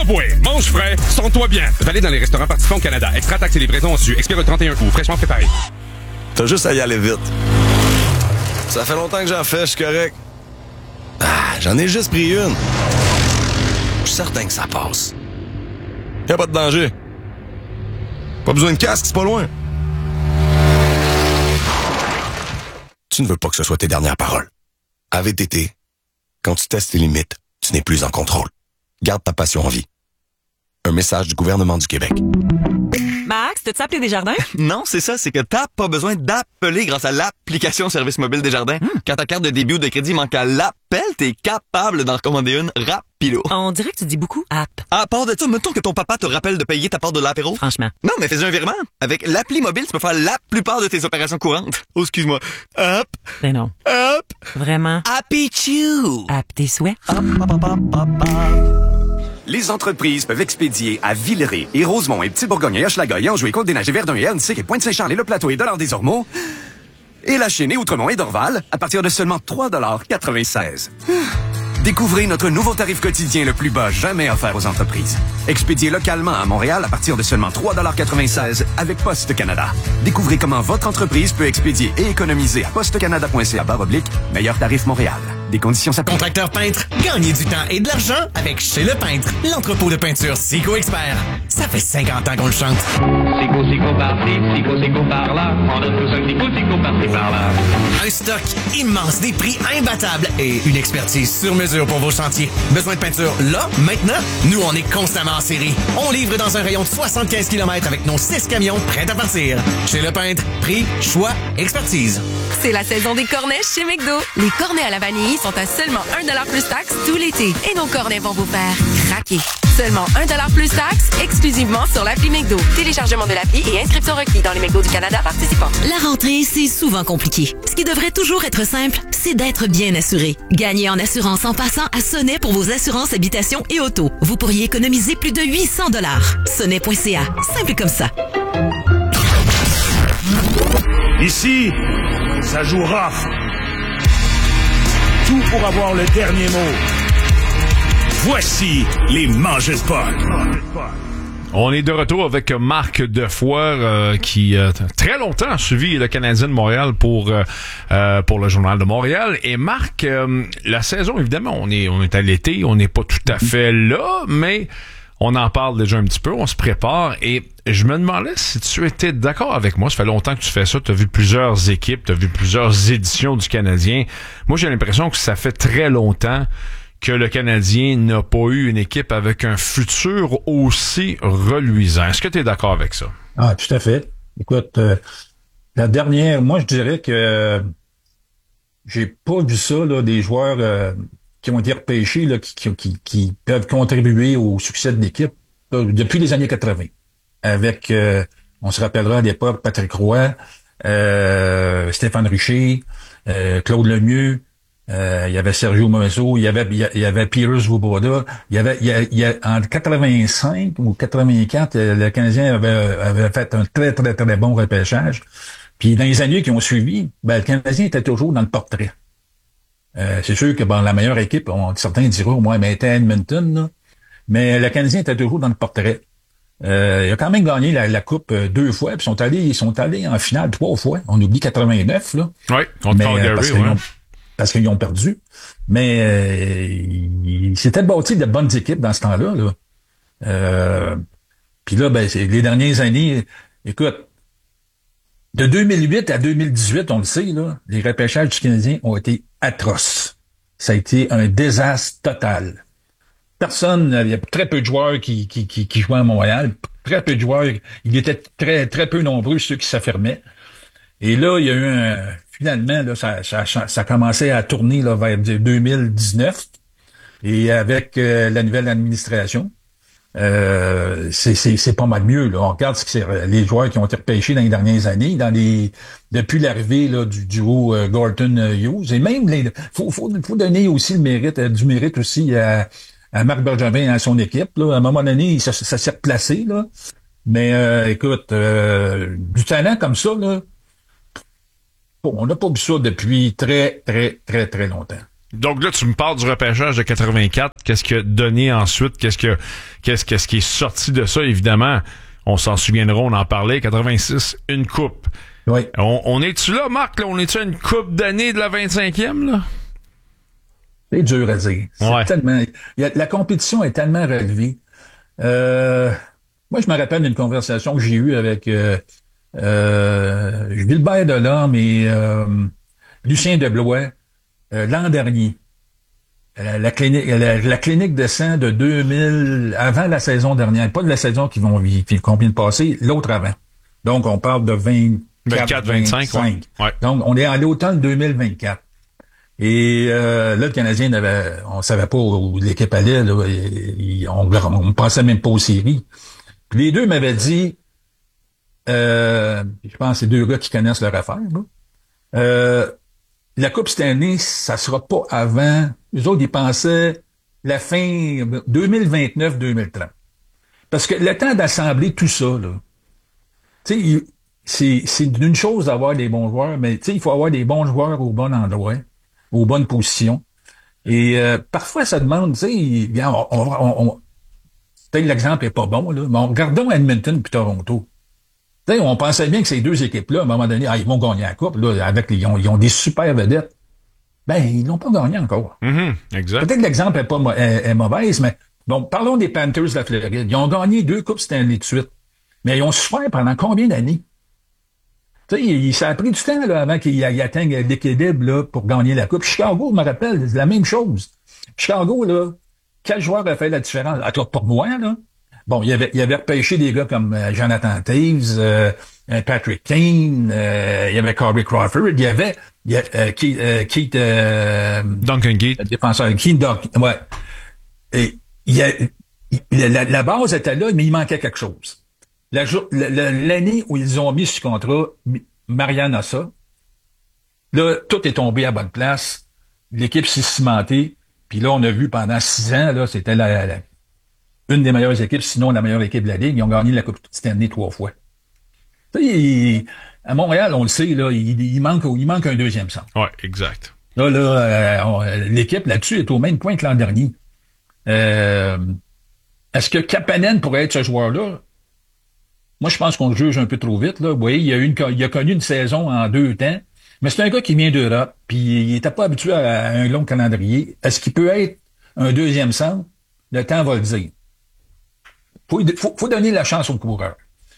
bois, mange frais, sens-toi bien. Valide dans les restaurants participants au Canada. Extra taxes et livraison su. Expire le 31 août. Fraîchement préparé. T'as juste à y aller vite. Ça fait longtemps que j'en fais, je suis correct. J'en ai juste pris une. Je suis certain que ça passe. Y'a pas de danger. Pas besoin de casque, c'est pas loin. Tu ne veux pas que ce soit tes dernières paroles. À VTT, quand tu testes tes limites, tu n'es plus en contrôle. Garde ta passion en vie. Un message du gouvernement du Québec. Max, t'as-tu appelé Desjardins? Non, c'est ça, c'est que t'as pas besoin d'appeler grâce à l'application Service mobile Desjardins. Quand ta carte de débit ou de crédit manque à l'appel, t'es capable d'en recommander une rapido. On dirait que tu dis beaucoup app. À part de ça, mettons que ton papa te rappelle de payer ta part de l'apéro. Franchement. Non, mais fais un virement. Avec l'appli mobile, tu peux faire la plupart de tes opérations courantes. Oh, excuse-moi. Hop. Ben non. Hop. Vraiment. Happy Chew. App tes souhaits. Les entreprises peuvent expédier à Villeray et Rosemont et Petit-Bourgogne et Hochelaga et Anjou et Côte-des-Neiges et Verdun et Hernecy et Pointe-Saint-Charles et Le Plateau et Dollard-des-Ormeaux et La Chine et Outremont et Dorval à partir de seulement 3,96 $. Découvrez notre nouveau tarif quotidien le plus bas jamais offert aux entreprises. Expédié localement à Montréal à partir de seulement 3,96 $ avec Poste Canada. Découvrez comment votre entreprise peut expédier et économiser à postecanada.ca/meilleur tarif Montréal. Des conditions s'appliquent. Contracteur peintre, gagnez du temps et de l'argent avec Chez Le Peintre, l'entrepôt de peinture Sico Expert. Ça fait 50 ans qu'on le chante. Sico par-ci, Sico par-là. On a tous un Sico par-ci par-là. Un stock immense, des prix imbattables et une expertise sur mesure pour vos chantiers. Besoin de peinture là, maintenant? Nous, on est constamment en série. On livre dans un rayon de 75 km avec nos 6 camions prêts à partir. Chez Le Peintre, prix, choix, expertise. C'est la saison des cornets chez McDo. Les cornets à la vanille sont à seulement 1$ plus taxe tout l'été. Et nos cornets vont vous faire craquer. Seulement 1$ plus taxe, exclusivement sur l'appli McDo. Téléchargement de l'appli et inscription requis dans les McDo du Canada participants. La rentrée, c'est souvent compliqué. Ce qui devrait toujours être simple, c'est d'être bien assuré. Gagnez en assurance en passant à Sonnet pour vos assurances habitation et auto. Vous pourriez économiser plus de 800 $. Sonnet.ca. Simple comme ça. Ici, ça joue rough. Tout pour avoir le dernier mot. Voici les Mangeurs de Pod. On est de retour avec Marc Defoy qui très longtemps a suivi le Canadien de Montréal pour le Journal de Montréal. Et Marc, la saison, évidemment, on est à l'été, on n'est pas tout à fait là, mais on en parle déjà un petit peu, on se prépare. Et je me demandais si tu étais d'accord avec moi. Ça fait longtemps que tu fais ça, tu as vu plusieurs équipes, tu as vu plusieurs éditions du Canadien. Moi, j'ai l'impression que ça fait très longtemps que le Canadien n'a pas eu une équipe avec un futur aussi reluisant. Est-ce que tu es d'accord avec ça? Ah, tout à fait. Écoute, la dernière, moi, je dirais que j'ai pas vu ça, là, des joueurs qui ont été repêchés, là, qui peuvent contribuer au succès de l'équipe là, depuis les années 80. Avec, on se rappellera à l'époque, Patrick Roy, Stéphane Richer, Claude Lemieux, il y avait Sergio Moiseau, il y avait Pires Swoboda, il y a en 85 ou 84, le Canadien avait fait un très, très, très bon repêchage. Puis dans les années qui ont suivi, le Canadien était toujours dans le portrait. C'est sûr que la meilleure équipe, certains diront, moi, mais était Edmonton, là, mais le Canadien était toujours dans le portrait. Il a quand même gagné la Coupe 2 fois, puis ils sont allés en finale 3 fois. On oublie 89, là. Oui, contre Calgary, parce qu'ils ont perdu. Mais c'était bâti de bonnes équipes dans ce temps-là. Là. Puis là, les dernières années, écoute, de 2008 à 2018, on le sait, là, les repêchages du Canadien ont été atroces. Ça a été un désastre total. Il y a très peu de joueurs qui jouaient à Montréal. Très peu de joueurs. Il était très, très peu nombreux ceux qui s'affirmaient. Et là, il y a eu finalement, là, ça commençait à tourner là, vers 2019. Et avec la nouvelle administration, c'est pas mal mieux. Là. On regarde ce que c'est les joueurs qui ont été repêchés dans les dernières années, depuis l'arrivée là, du duo Gorton Hughes. Et même faut donner aussi du mérite aussi à Marc Bergevin et à son équipe. Là. À un moment donné, ça s'est replacé. Là. Mais écoute, du talent comme ça, là, on n'a pas vu ça depuis très, très, très, très longtemps. Donc là, tu me parles du repêchage de 84. Qu'est-ce qui a donné ensuite? Qu'est-ce qui est sorti de ça? Évidemment, on s'en souviendra, on en parlait. 86, une coupe. Oui. On est-tu là, Marc? Là? On est-tu à une coupe d'année de la 25e, là? C'est dur à dire. Ouais. La compétition est tellement relevée. Moi, je me rappelle d'une conversation que j'ai eue avec Gilbert Delorme et Lucien Deblois l'an dernier. La clinique de sang de 2000, avant la saison dernière, pas de la saison qui qu'on vient de passer, l'autre avant. Donc, on parle de 24-25. Ouais. Donc, on est à l'automne 2024. Et là, le Canadien on savait pas où l'équipe allait. Là, on pensait même pas aux séries. Puis les deux m'avaient dit, je pense que c'est deux gars qui connaissent leur affaire. La Coupe Stanley, ça sera pas avant. Les autres, ils pensaient la fin 2029-2030. Parce que le temps d'assembler tout ça, là, tu sais, c'est d'une chose d'avoir des bons joueurs, mais tu sais, il faut avoir des bons joueurs au bon endroit, aux bonnes positions. Et parfois, ça demande, tu sais, peut-être l'exemple est pas bon, là, mais regardons Edmonton puis Toronto. Tu sais, on pensait bien que ces deux équipes-là, à un moment donné, ils vont gagner la Coupe, là, ils ont des super vedettes. Ben, ils l'ont pas gagné encore. Exact. Peut-être que l'exemple est mauvaise, mais bon, parlons des Panthers de la Floride. Ils ont gagné 2 Coupes Stanley de suite. Mais ils ont souffert pendant combien d'années? Tu sais, ça a pris du temps là, avant qu'ils atteignent l'équilibre là, pour gagner la Coupe. Chicago, je me rappelle, c'est la même chose. Chicago, là, quel joueur a fait la différence? En tout cas, pour moi, là, bon, il avait repêché des gars comme Jonathan Taves, Patrick Kane, il y avait Corey Crawford, il y avait Keith Duncan Keith. Défenseur Keith Duncan, ouais. Et la base était là, mais il manquait quelque chose. L'année où ils ont mis ce contrat Marian Hossa, là, tout est tombé à bonne place. L'équipe s'est cimentée. Puis là, on a vu pendant 6 ans, là, c'était une des meilleures équipes, sinon la meilleure équipe de la Ligue. Ils ont gagné la Coupe Stanley 3 fois. Tu sais, à Montréal, on le sait, là, il manque un deuxième centre. Ouais, exact. Là, l'équipe là-dessus est au même point que l'an dernier. Est-ce que Kapanen pourrait être ce joueur-là? Moi, je pense qu'on le juge un peu trop vite, là. Vous voyez, il a connu une saison en 2 temps. Mais c'est un gars qui vient d'Europe, puis il était pas habitué à un long calendrier. Est-ce qu'il peut être un deuxième centre? Le temps va le dire. Faut donner la chance aux coureurs.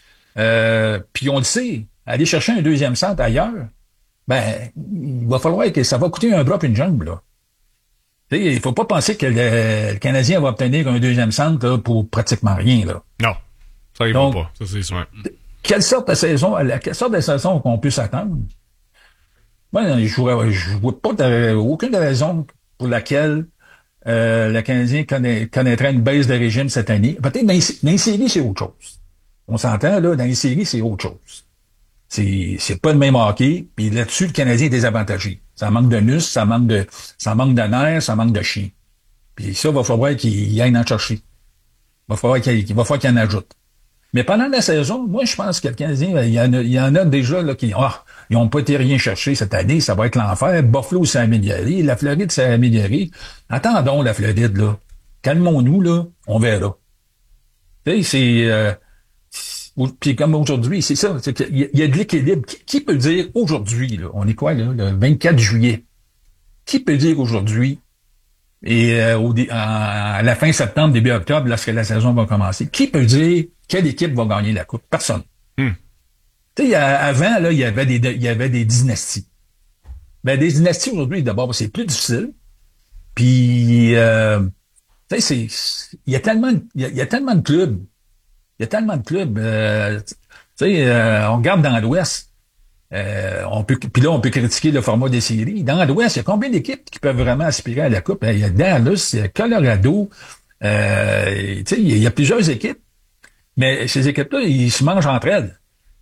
Puis on le sait, aller chercher un deuxième centre ailleurs, ben, il va falloir que ça va coûter un bras et une jambe, là. Tu sais, il faut pas penser que le Canadien va obtenir un deuxième centre là, pour pratiquement rien, là. Non, ça il va pas, ça c'est sûr. Quelle sorte de saison qu'on peut s'attendre? Moi, je vois pas aucune raison pour laquelle le Canadien connaîtrait une baisse de régime cette année. Peut-être dans les séries, c'est autre chose. On s'entend, là, dans les séries, c'est autre chose. C'est pas le même hockey, puis là-dessus, le Canadien est désavantagé. Ça manque de muscles, ça manque de nerfs, ça manque de chien. Puis ça, va falloir qu'il aille en chercher. Va falloir qu'il en ajoute. Mais pendant la saison, moi, je pense que le Canadien, il y en a déjà là qui ils n'ont pas été rien chercher cette année, ça va être l'enfer. Buffalo s'est amélioré, la Floride s'est améliorée. Attendons la Floride, là. Calmons-nous, là, on verra. Tu sais, puis comme aujourd'hui, c'est ça, il y a de l'équilibre. Qui peut dire aujourd'hui, là, on est quoi, là, le 24 juillet? Qui peut dire aujourd'hui, et à la fin septembre, début octobre, lorsque la saison va commencer, qui peut dire quelle équipe va gagner la Coupe? Personne. Tu sais, avant, là, il y avait des dynasties. Ben, des dynasties aujourd'hui, d'abord, c'est plus difficile. Puis, tu sais, il y a tellement de clubs. Il y a tellement de clubs. Tu sais, on regarde dans l'Ouest. Puis là, on peut critiquer le format des séries. Dans l'Ouest, il y a combien d'équipes qui peuvent vraiment aspirer à la Coupe? Il y a Dallas, il y a Colorado. Tu sais, il y a plusieurs équipes. Mais ces équipes-là, ils se mangent entre elles.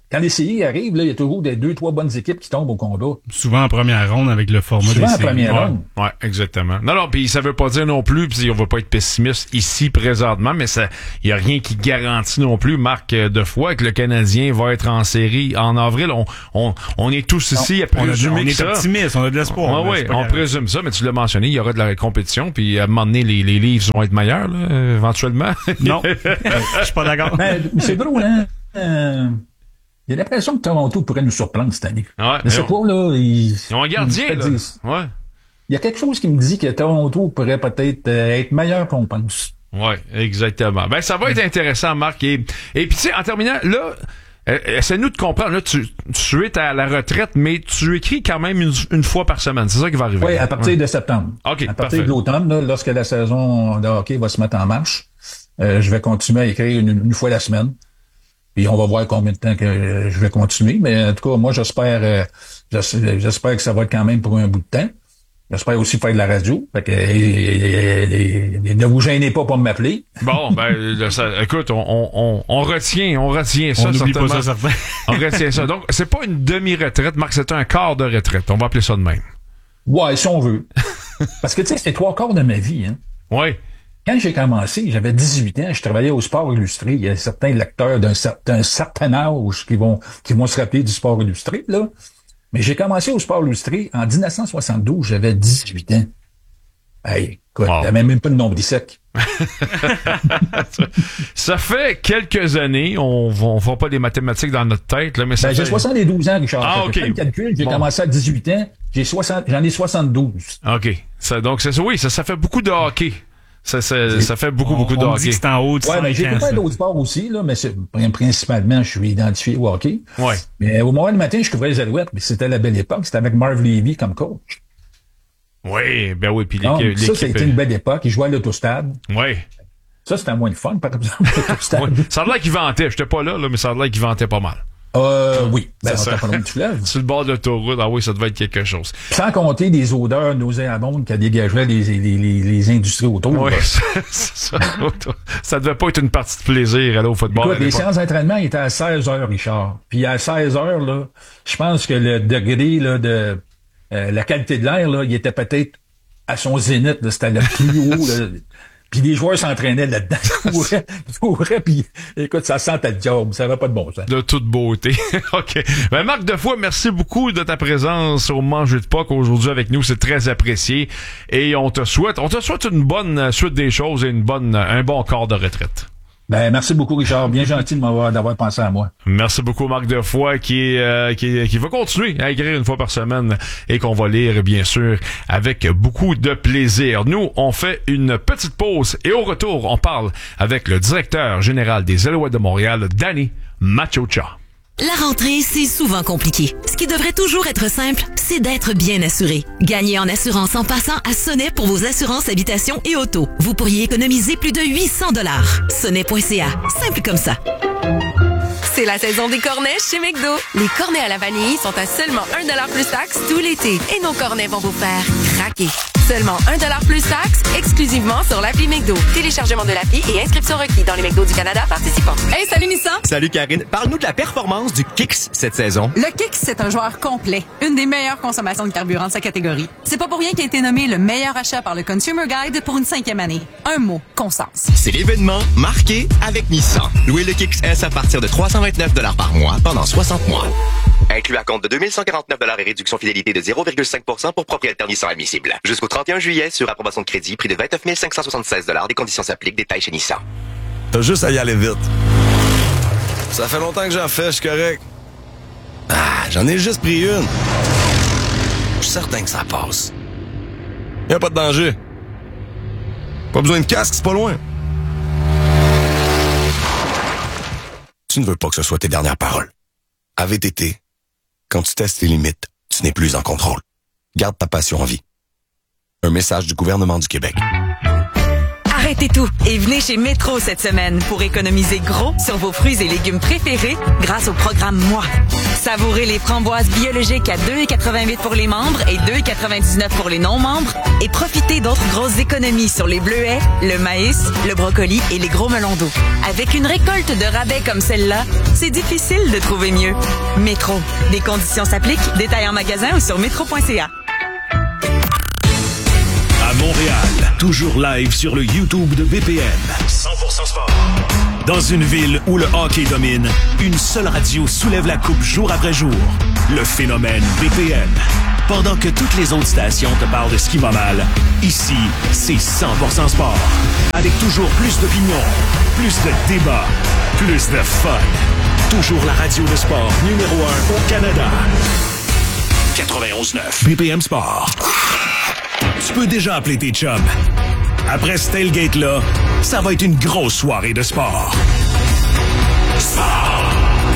quand les séries arrivent, là, il y a toujours des 2-3 bonnes équipes qui tombent au combat. Souvent en première ronde avec le format Souvent des en séries. première ronde. Ouais, exactement. Non, puis ça veut pas dire non plus, puis on va pas être pessimiste ici présentement, mais ça, il y a rien qui garantit non plus, Marc Defoy, que le Canadien va être en série en avril. On est tous ici à présumer que ça. On est optimiste, on a de l'espoir. Oui, on présume ça, mais tu l'as mentionné, il y aura de la compétition, puis à un moment donné, les livres vont être meilleurs, là, éventuellement. Non, je suis pas d'accord. Mais c'est drôle, hein? J'ai l'impression que Toronto pourrait nous surprendre cette année. Ouais, mais c'est pas, là. Ils ont un gardien, là. Ouais. Il y a quelque chose qui me dit que Toronto pourrait peut-être être meilleur qu'on pense. Oui, exactement. Ben, ça va être intéressant, Marc. Et puis, tu sais, en terminant, là, essaie-nous de comprendre. Là, tu es à la retraite, mais tu écris quand même une fois par semaine. C'est ça qui va arriver. Oui, à partir de septembre. OK, à partir de l'automne, là, lorsque la saison de hockey va se mettre en marche, je vais continuer à écrire une fois la semaine. Puis on va voir combien de temps que je vais continuer. Mais en tout cas, moi, j'espère que ça va être quand même pour un bout de temps. J'espère aussi faire de la radio. Fait que ne vous gênez pas pour m'appeler. Bon, écoute, on retient ça. On n'oublie pas ça, certain. On retient ça. Donc, c'est pas une demi-retraite, Marc, c'est un quart de retraite. On va appeler ça de même. Ouais, si on veut. Parce que, tu sais, c'est 3/4 de ma vie, hein. Oui. Quand j'ai commencé, j'avais 18 ans, je travaillais au Sport Illustré. Il y a certains lecteurs d'un certain âge qui vont se rappeler du Sport Illustré, là. Mais j'ai commencé au Sport Illustré en 1972, j'avais 18 ans. Hey, écoute, j'avais même pas de nombril sec. Ça fait quelques années, on va pas des mathématiques dans notre tête, là, mais ça j'ai 72 ans, Richard. Ah, OK. Fais le calcul, j'ai commencé à 18 ans, j'en ai 72. OK. Donc, ça fait beaucoup de hockey. Ça fait beaucoup de hockey. Dit que c'est en haut de 5 ans. Mais j'ai fait d'autres sports aussi, là, mais principalement, je suis identifié au hockey. Ouais. Mais au moment du matin, je couvrais les Alouettes, mais c'était la belle époque. C'était avec Marv Levy comme coach. Oui, ben oui, puis l'équipe. Ça a été une belle époque. Il jouait à l'Autostade. Oui. Ça, c'était moins le fun, par exemple, l'Autostade. Ouais. Ça a l'air qu'il vantait. J'étais pas là, mais ça a l'air qu'il vantait pas mal. Oui. Ben, on était pas loin du fleuve. Sur le bord de l'autoroute, ah oui, ça devait être quelque chose. Sans compter des odeurs nauséabondes qui dégageaient les industries autour. Oui, ça devait pas être une partie de plaisir aller au football. Écoute, les séances d'entraînement étaient à 16 heures, Richard. Puis à 16 heures, là, je pense que le degré là, de la qualité de l'air, là, il était peut-être à son zénith. Là, c'était le plus haut. Là. Puis les joueurs s'entraînaient là-dedans. Ils couraient, puis écoute, ça sentait le job. Ça n'avait pas de bon sens. De toute beauté. OK. Ben, Marc Defoy, merci beaucoup de ta présence au Manger de Puck aujourd'hui avec nous. C'est très apprécié. Et on te souhaite une bonne suite des choses et un bon quart de retraite. Ben, merci beaucoup, Richard. Bien gentil d'avoir pensé à moi. Merci beaucoup, Marc Defoy, qui va continuer à écrire une fois par semaine et qu'on va lire, bien sûr, avec beaucoup de plaisir. Nous, on fait une petite pause et au retour, on parle avec le directeur général des Alouettes de Montréal, Danny Machocha. La rentrée, c'est souvent compliqué. Ce qui devrait toujours être simple, c'est d'être bien assuré. Gagnez en assurance en passant à Sonnet pour vos assurances habitation et auto. Vous pourriez économiser plus de 800 $. Sonnet.ca. Simple comme ça. C'est la saison des cornets chez McDo. Les cornets à la vanille sont à seulement 1$ plus taxe tout l'été. Et nos cornets vont vous faire craquer. Seulement 1$ plus taxe, exclusivement sur l'appli McDo. Téléchargement de l'appli et inscription requis dans les McDo du Canada participants. Hey, salut Nissan! Salut Karine. Parle-nous de la performance du Kicks cette saison. Le Kicks, c'est un joueur complet. Une des meilleures consommations de carburant de sa catégorie. C'est pas pour rien qu'il a été nommé le meilleur achat par le Consumer Guide pour une 5e année. Un mot, constance. C'est l'événement marqué avec Nissan. Louez le Kicks S à partir de 329 $ par mois pendant 60 mois. Inclus à compte de 2149 $ et réduction fidélité de 0,5% pour propriétaire Nissan admissible. Jusqu'au 31 juillet sur approbation de crédit, prix de 29 576 $. Des conditions s'appliquent. Détails chez Nissan. T'as juste à y aller vite. Ça fait longtemps que j'en fais, je suis correct. J'en ai juste pris une. Je suis certain que ça passe. Y a pas de danger. Pas besoin de casque, c'est pas loin. Tu ne veux pas que ce soit tes dernières paroles. À VTT, quand tu testes tes limites, tu n'es plus en contrôle. Garde ta passion en vie. Un message du gouvernement du Québec. Arrêtez tout et venez chez Métro cette semaine pour économiser gros sur vos fruits et légumes préférés grâce au programme Moi. Savourez les framboises biologiques à 2,88 pour les membres et 2,99 pour les non-membres et profitez d'autres grosses économies sur les bleuets, le maïs, le brocoli et les gros melons d'eau. Avec une récolte de rabais comme celle-là, c'est difficile de trouver mieux. Métro. Des conditions s'appliquent. Détails en magasin ou sur métro.ca. À Montréal, toujours live sur le YouTube de BPM. 100% sport. Dans une ville où le hockey domine, une seule radio soulève la coupe jour après jour. Le phénomène BPM. Pendant que toutes les autres stations te parlent de ce qui va mal, ici, c'est 100% sport. Avec toujours plus d'opinions, plus de débats, plus de fun. Toujours la radio de sport numéro 1 au Canada. 91.9 BPM Sport. Tu peux déjà appeler tes chums. Après ce tailgate-là, ça va être une grosse soirée de sport. Sport.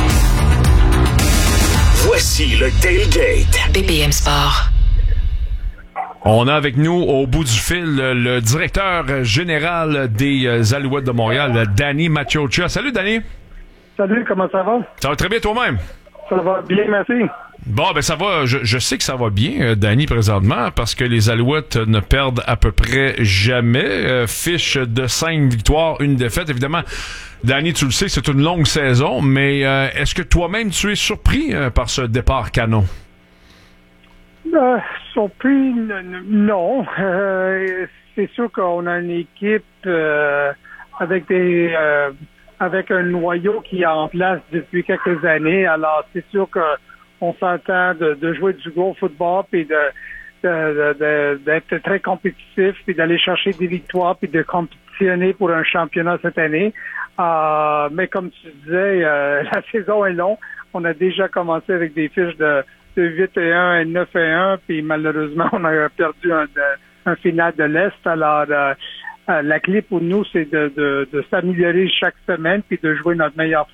Voici le tailgate. BPM Sport. On a avec nous au bout du fil le directeur général des Alouettes de Montréal, Danny Maciocia. Salut Danny. Salut, comment ça va? Ça va très bien toi-même? Ça va bien, merci. Bon, ben ça va. Je sais que ça va bien, Danny, présentement, parce que les Alouettes ne perdent à peu près jamais. Fiche de 5 victoires, 1 défaite. Évidemment, Danny, tu le sais, c'est une longue saison, mais est-ce que toi-même tu es surpris par ce départ canon? Surpris, non. C'est sûr qu'on a une équipe avec avec un noyau qui est en place depuis quelques années. Alors, c'est sûr qu'on s'entend de jouer du gros football puis d'être très compétitif puis d'aller chercher des victoires puis de compétitionner pour un championnat cette année. Mais comme tu disais, la saison est longue. On a déjà commencé avec des fiches de 8-1 et 9-1, puis malheureusement, on a perdu un final de l'Est. Alors, la clé pour nous, c'est de s'améliorer chaque semaine puis de jouer notre meilleur.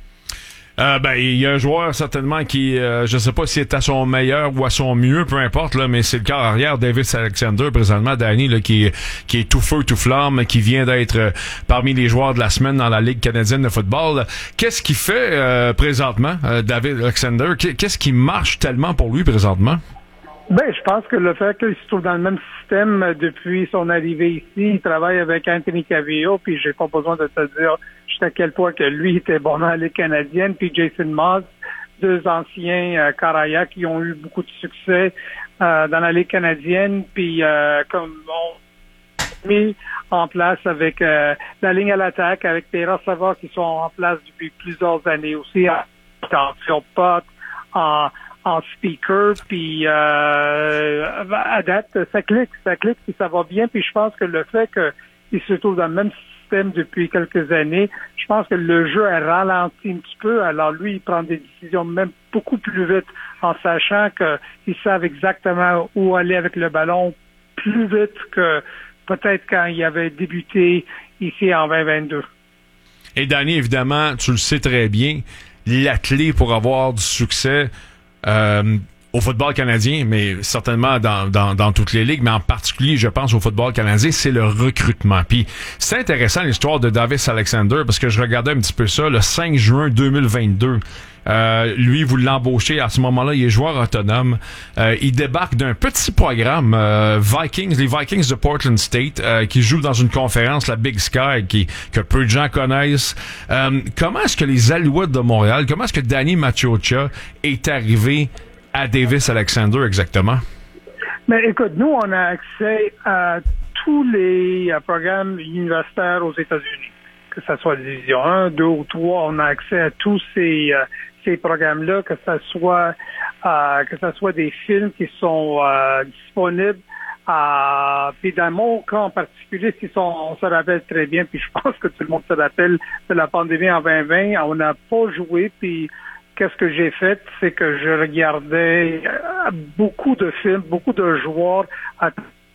Il y a un joueur certainement qui, je sais pas s'il est à son meilleur ou à son mieux, peu importe, là, mais c'est le quart arrière Davis Alexander, présentement, Danny, là, qui est tout feu, tout flamme, qui vient d'être parmi les joueurs de la semaine dans la Ligue canadienne de football. Qu'est-ce qu'il fait présentement, David Alexander? Qu'est-ce qui marche tellement pour lui présentement? Je pense que le fait qu'il se trouve dans le même système depuis son arrivée ici, il travaille avec Anthony Cavillo, puis j'ai pas besoin de te dire jusqu'à quel point que lui était bon dans la Ligue canadienne, puis Jason Moss, 2 anciens Caraya qui ont eu beaucoup de succès dans la Ligue canadienne, puis comme on mis en place avec la ligne à l'attaque, avec des receveurs qui sont en place depuis plusieurs années aussi, en pot, en speaker, puis à date, ça clique, puis ça va bien, puis je pense que le fait qu'il se trouve dans le même système depuis quelques années, je pense que le jeu a ralenti un petit peu, alors lui, il prend des décisions même beaucoup plus vite, en sachant qu'ils savent exactement où aller avec le ballon plus vite que peut-être quand il avait débuté ici en 2022. Et Danny, évidemment, tu le sais très bien, la clé pour avoir du succès au football canadien, mais certainement dans toutes les ligues, mais en particulier, je pense, au football canadien, c'est le recrutement. Puis c'est intéressant l'histoire de Davis Alexander, parce que je regardais un petit peu ça, le 5 juin 2022. Lui, vous l'embauchez à ce moment-là, il est joueur autonome. Il débarque d'un petit programme les Vikings de Portland State, qui jouent dans une conférence, la Big Sky, que peu de gens connaissent. Comment est-ce que les Alouettes de Montréal, comment est-ce que Danny Maciocia est arrivé à Davis Alexander exactement? Mais écoute, nous, on a accès à tous les programmes universitaires aux États-Unis. Que ça soit Division 1, 2 ou 3, on a accès à tous ces programmes-là, que ça soit des films qui sont disponibles. Puis dans mon cas en particulier, on se rappelle très bien, puis je pense que tout le monde se rappelle de la pandémie en 2020, on n'a pas joué, puis qu'est-ce que j'ai fait, c'est que je regardais beaucoup de films, beaucoup de joueurs à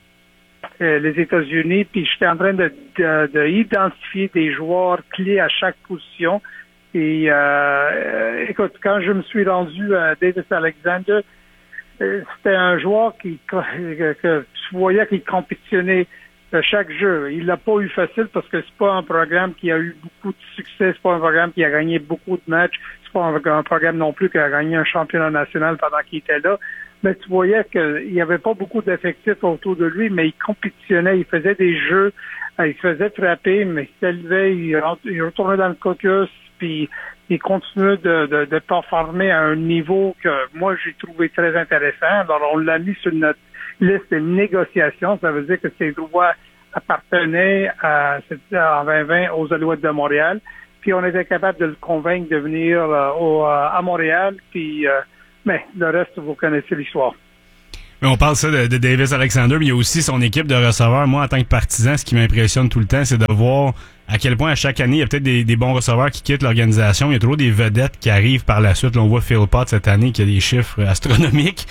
les États-Unis, puis j'étais en train de identifier des joueurs clés à chaque position. Et écoute, quand je me suis rendu à Davis Alexander, c'était un joueur que tu voyais qu'il compétitionnait de chaque jeu. Il l'a pas eu facile parce que c'est pas un programme qui a eu beaucoup de succès, c'est pas un programme qui a gagné beaucoup de matchs, c'est pas un programme non plus qui a gagné un championnat national pendant qu'il était là. Mais tu voyais qu'il n'y avait pas beaucoup d'effectifs autour de lui, mais il compétitionnait, il faisait des jeux, il se faisait frapper, mais il s'élevait, il retournait dans le caucus, puis il continuait de performer à un niveau que moi j'ai trouvé très intéressant. Alors on l'a mis sur notre liste de négociations, ça veut dire que ses droits appartenaient en 2020 aux Alouettes de Montréal, puis on était capable de le convaincre de venir à Montréal, puis mais le reste, vous connaissez l'histoire. Mais on parle ça de Davis Alexander, mais il y a aussi son équipe de receveurs. Moi, en tant que partisan, ce qui m'impressionne tout le temps, c'est de voir à quel point à chaque année, il y a peut-être des bons receveurs qui quittent l'organisation. Il y a toujours des vedettes qui arrivent par la suite. Là, on voit Phil Potts cette année qui a des chiffres astronomiques.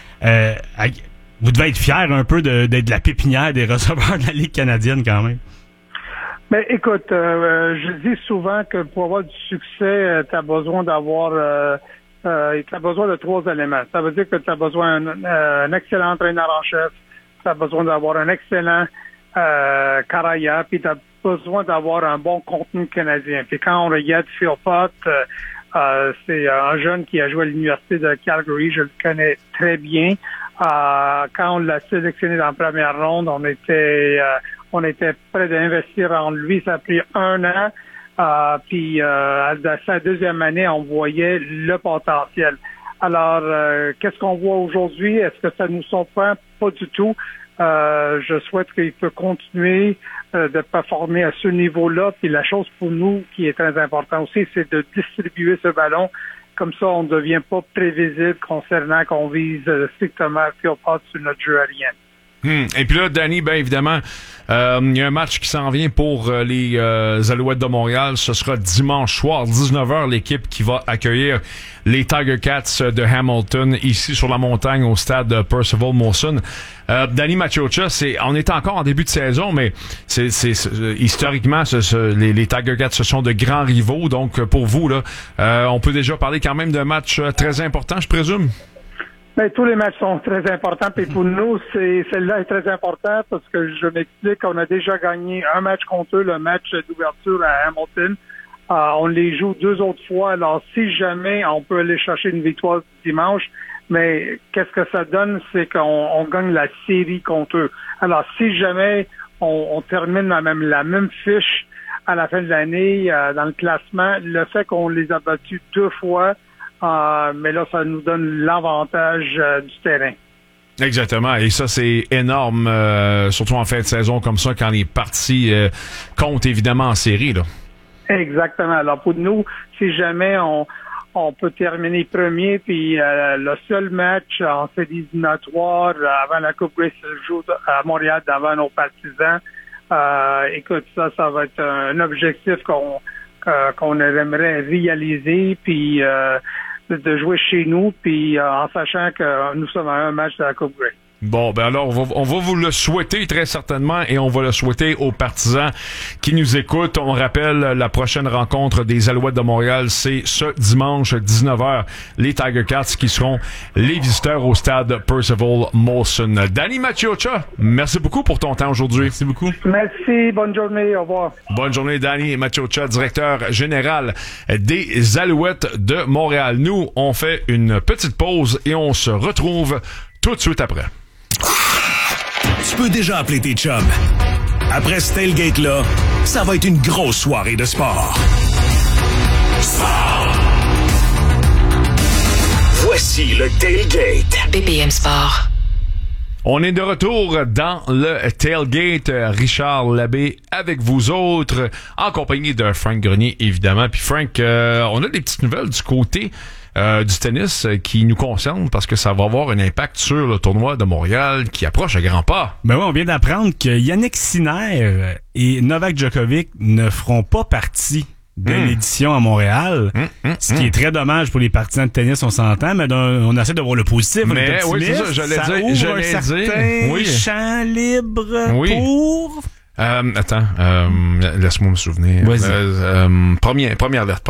Vous devez être fiers un peu d'être la pépinière des receveurs de la Ligue canadienne quand même. Mais écoute, je dis souvent que pour avoir du succès, tu as besoin d'avoir... tu as besoin de 3 éléments. Ça veut dire que tu as besoin d'un excellent entraîneur en chef, tu as besoin d'avoir un excellent carrière, puis tu as besoin d'avoir un bon contenu canadien. Puis quand on regarde Phil Potts, c'est un jeune qui a joué à l'Université de Calgary, je le connais très bien. Quand on l'a sélectionné dans la première ronde, on était prêt d'investir en lui. Ça a pris 1 an. Puis dans sa deuxième année, on voyait le potentiel. Alors, qu'est-ce qu'on voit aujourd'hui? Est-ce que ça nous surprend? Pas du tout. Je souhaite qu'il peut continuer de performer à ce niveau-là. Puis la chose pour nous qui est très importante aussi, c'est de distribuer ce ballon. Comme ça, on ne devient pas prévisible concernant qu'on vise strictement Phil Potts sur notre jeu aérien. Et puis là, Danny, bien évidemment, il y a un match qui s'en vient pour les Alouettes de Montréal. Ce sera dimanche soir, 19h, l'équipe qui va accueillir les Tiger Cats de Hamilton, ici sur la montagne au stade Percival Molson. Danny Maciocia, on est encore en début de saison, mais c'est historiquement, les Tiger Cats, ce sont de grands rivaux. Donc, pour vous, là, on peut déjà parler quand même d'un match très important, je présume? Ben, tous les matchs sont très importants, et pour nous, celle-là est très important parce que je m'explique qu'on a déjà gagné un match contre eux, le match d'ouverture à Hamilton. On les joue 2 autres fois, alors si jamais on peut aller chercher une victoire dimanche, mais qu'est-ce que ça donne, c'est qu'on gagne la série contre eux. Alors si jamais on termine la même fiche à la fin de l'année dans le classement, le fait qu'on les a battus 2 fois, mais là, ça nous donne l'avantage du terrain. Exactement. Et ça, c'est énorme, surtout en fin de saison comme ça, quand les parties comptent évidemment en série, là. Exactement. Alors, pour nous, si jamais on peut terminer premier, puis le seul match en séries éliminatoires avant la Coupe Grey se joue à Montréal devant nos partisans, écoute, ça va être un objectif qu'on aimerait réaliser, puis de jouer chez nous, puis en sachant que nous sommes à un match de la Coupe Grey. Bon, ben alors, on va vous le souhaiter très certainement, et on va le souhaiter aux partisans qui nous écoutent. On rappelle, la prochaine rencontre des Alouettes de Montréal, c'est ce dimanche 19h. Les Tiger Cats qui seront les visiteurs au stade Percival Molson. Danny Maciocia, merci beaucoup pour ton temps aujourd'hui. Merci beaucoup. Merci, bonne journée, au revoir. Bonne journée, Danny Maciocia, directeur général des Alouettes de Montréal. Nous, on fait une petite pause et on se retrouve tout de suite après. Tu peux déjà appeler tes chums. Après ce tailgate-là, ça va être une grosse soirée de sport. Sport! Voici le tailgate. BPM Sport. On est de retour dans le tailgate. Richard Labbé avec vous autres, en compagnie de Frank Grenier, évidemment. Puis Frank, on a des petites nouvelles du côté du tennis qui nous concerne parce que ça va avoir un impact sur le tournoi de Montréal qui approche à grands pas. Ben oui, on vient d'apprendre que Yannick Sinner et Novak Djokovic ne feront pas partie de l'édition à Montréal, ce qui est très dommage pour les partisans de tennis, on s'entend, mais on essaie de voir le positif. Mais oui, c'est ça, j'allais dire. Champ libre pour... Attends, laisse-moi me souvenir. Première lettre.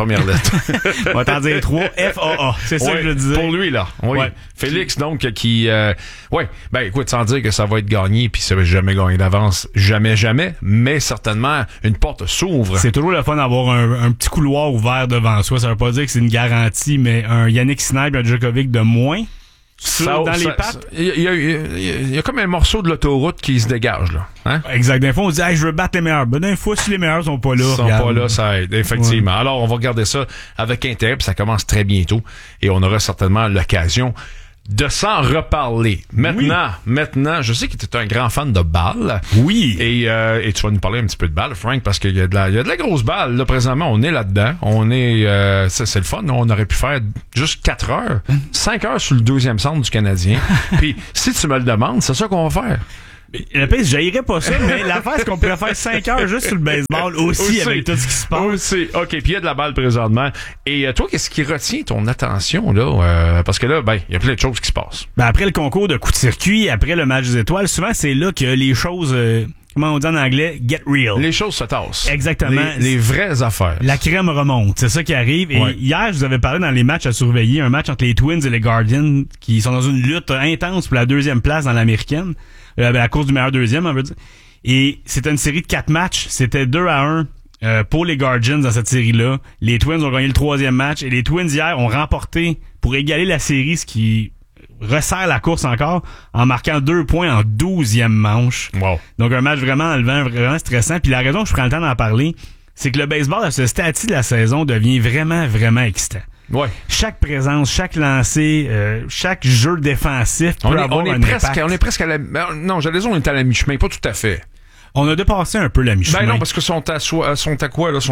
On va t'en dire 3, FAA. C'est ça que je disais. Pour lui, là. Oui. Ouais. Félix, donc, qui... ben écoute, sans dire que ça va être gagné, puis ça va jamais gagner d'avance, jamais, mais certainement, une porte s'ouvre. C'est toujours le fun d'avoir un petit couloir ouvert devant soi. Ça veut pas dire que c'est une garantie, mais un Yannick Sinner et un Djokovic de moins... dans les pattes. Il y a comme un morceau de l'autoroute qui se dégage, là. Hein? Exact. D'un fois, on dit, hey, je veux battre les meilleurs. Ben, d'un fois, si les meilleurs sont pas là. Ils sont pas là, ça aide, effectivement. Ouais. Alors, on va regarder ça avec intérêt, puis ça commence très bientôt. Et on aura certainement l'occasion de s'en reparler. Maintenant, je sais que tu es un grand fan de balle. Oui. Et tu vas nous parler un petit peu de balle, Frank, parce qu'il y a de la grosse balle. Là, présentement, on est là-dedans. On est, c'est le fun. On aurait pu faire juste 4 heures, 5 heures sur le 2e centre du Canadien. Puis, si tu me le demandes, c'est ça qu'on va faire. Le pire, j'haïrais pas ça, mais l'affaire, c'est qu'on pourrait faire 5 heures juste sur le baseball aussi avec tout ce qui se passe. Aussi. OK, puis il y a de la balle présentement. Et toi, qu'est-ce qui retient ton attention, là? Parce que là, il y a plein de choses qui se passent. Après le concours de coups de circuit, après le match des étoiles, souvent, c'est là que les choses... comment on dit en anglais? Get real. Les choses se tassent. Exactement. Les vraies affaires. La crème remonte. C'est ça qui arrive. Et hier, je vous avais parlé dans les matchs à surveiller, un match entre les Twins et les Guardians qui sont dans une lutte intense pour la 2e place dans l'américaine. La course du meilleur 2e, on veut dire. Et c'était une série de 4 matchs. C'était 2-1 pour les Guardians dans cette série-là. Les Twins ont gagné le 3e match. Et les Twins, hier, ont remporté pour égaler la série, ce qui resserre la course encore, en marquant 2 points en 12e manche. Wow. Donc un match vraiment enlevant, vraiment stressant. Puis la raison que je prends le temps d'en parler, c'est que le baseball à ce stade-ci de la saison devient vraiment, vraiment excitant. Ouais. Chaque présence, chaque lancer, chaque jeu défensif peut avoir un impact. On est presque à la... Non, j'allais dire on est à la mi-chemin, pas tout à fait. On a dépassé un peu la mi-chemin. Ben non, parce que sont à quoi, là?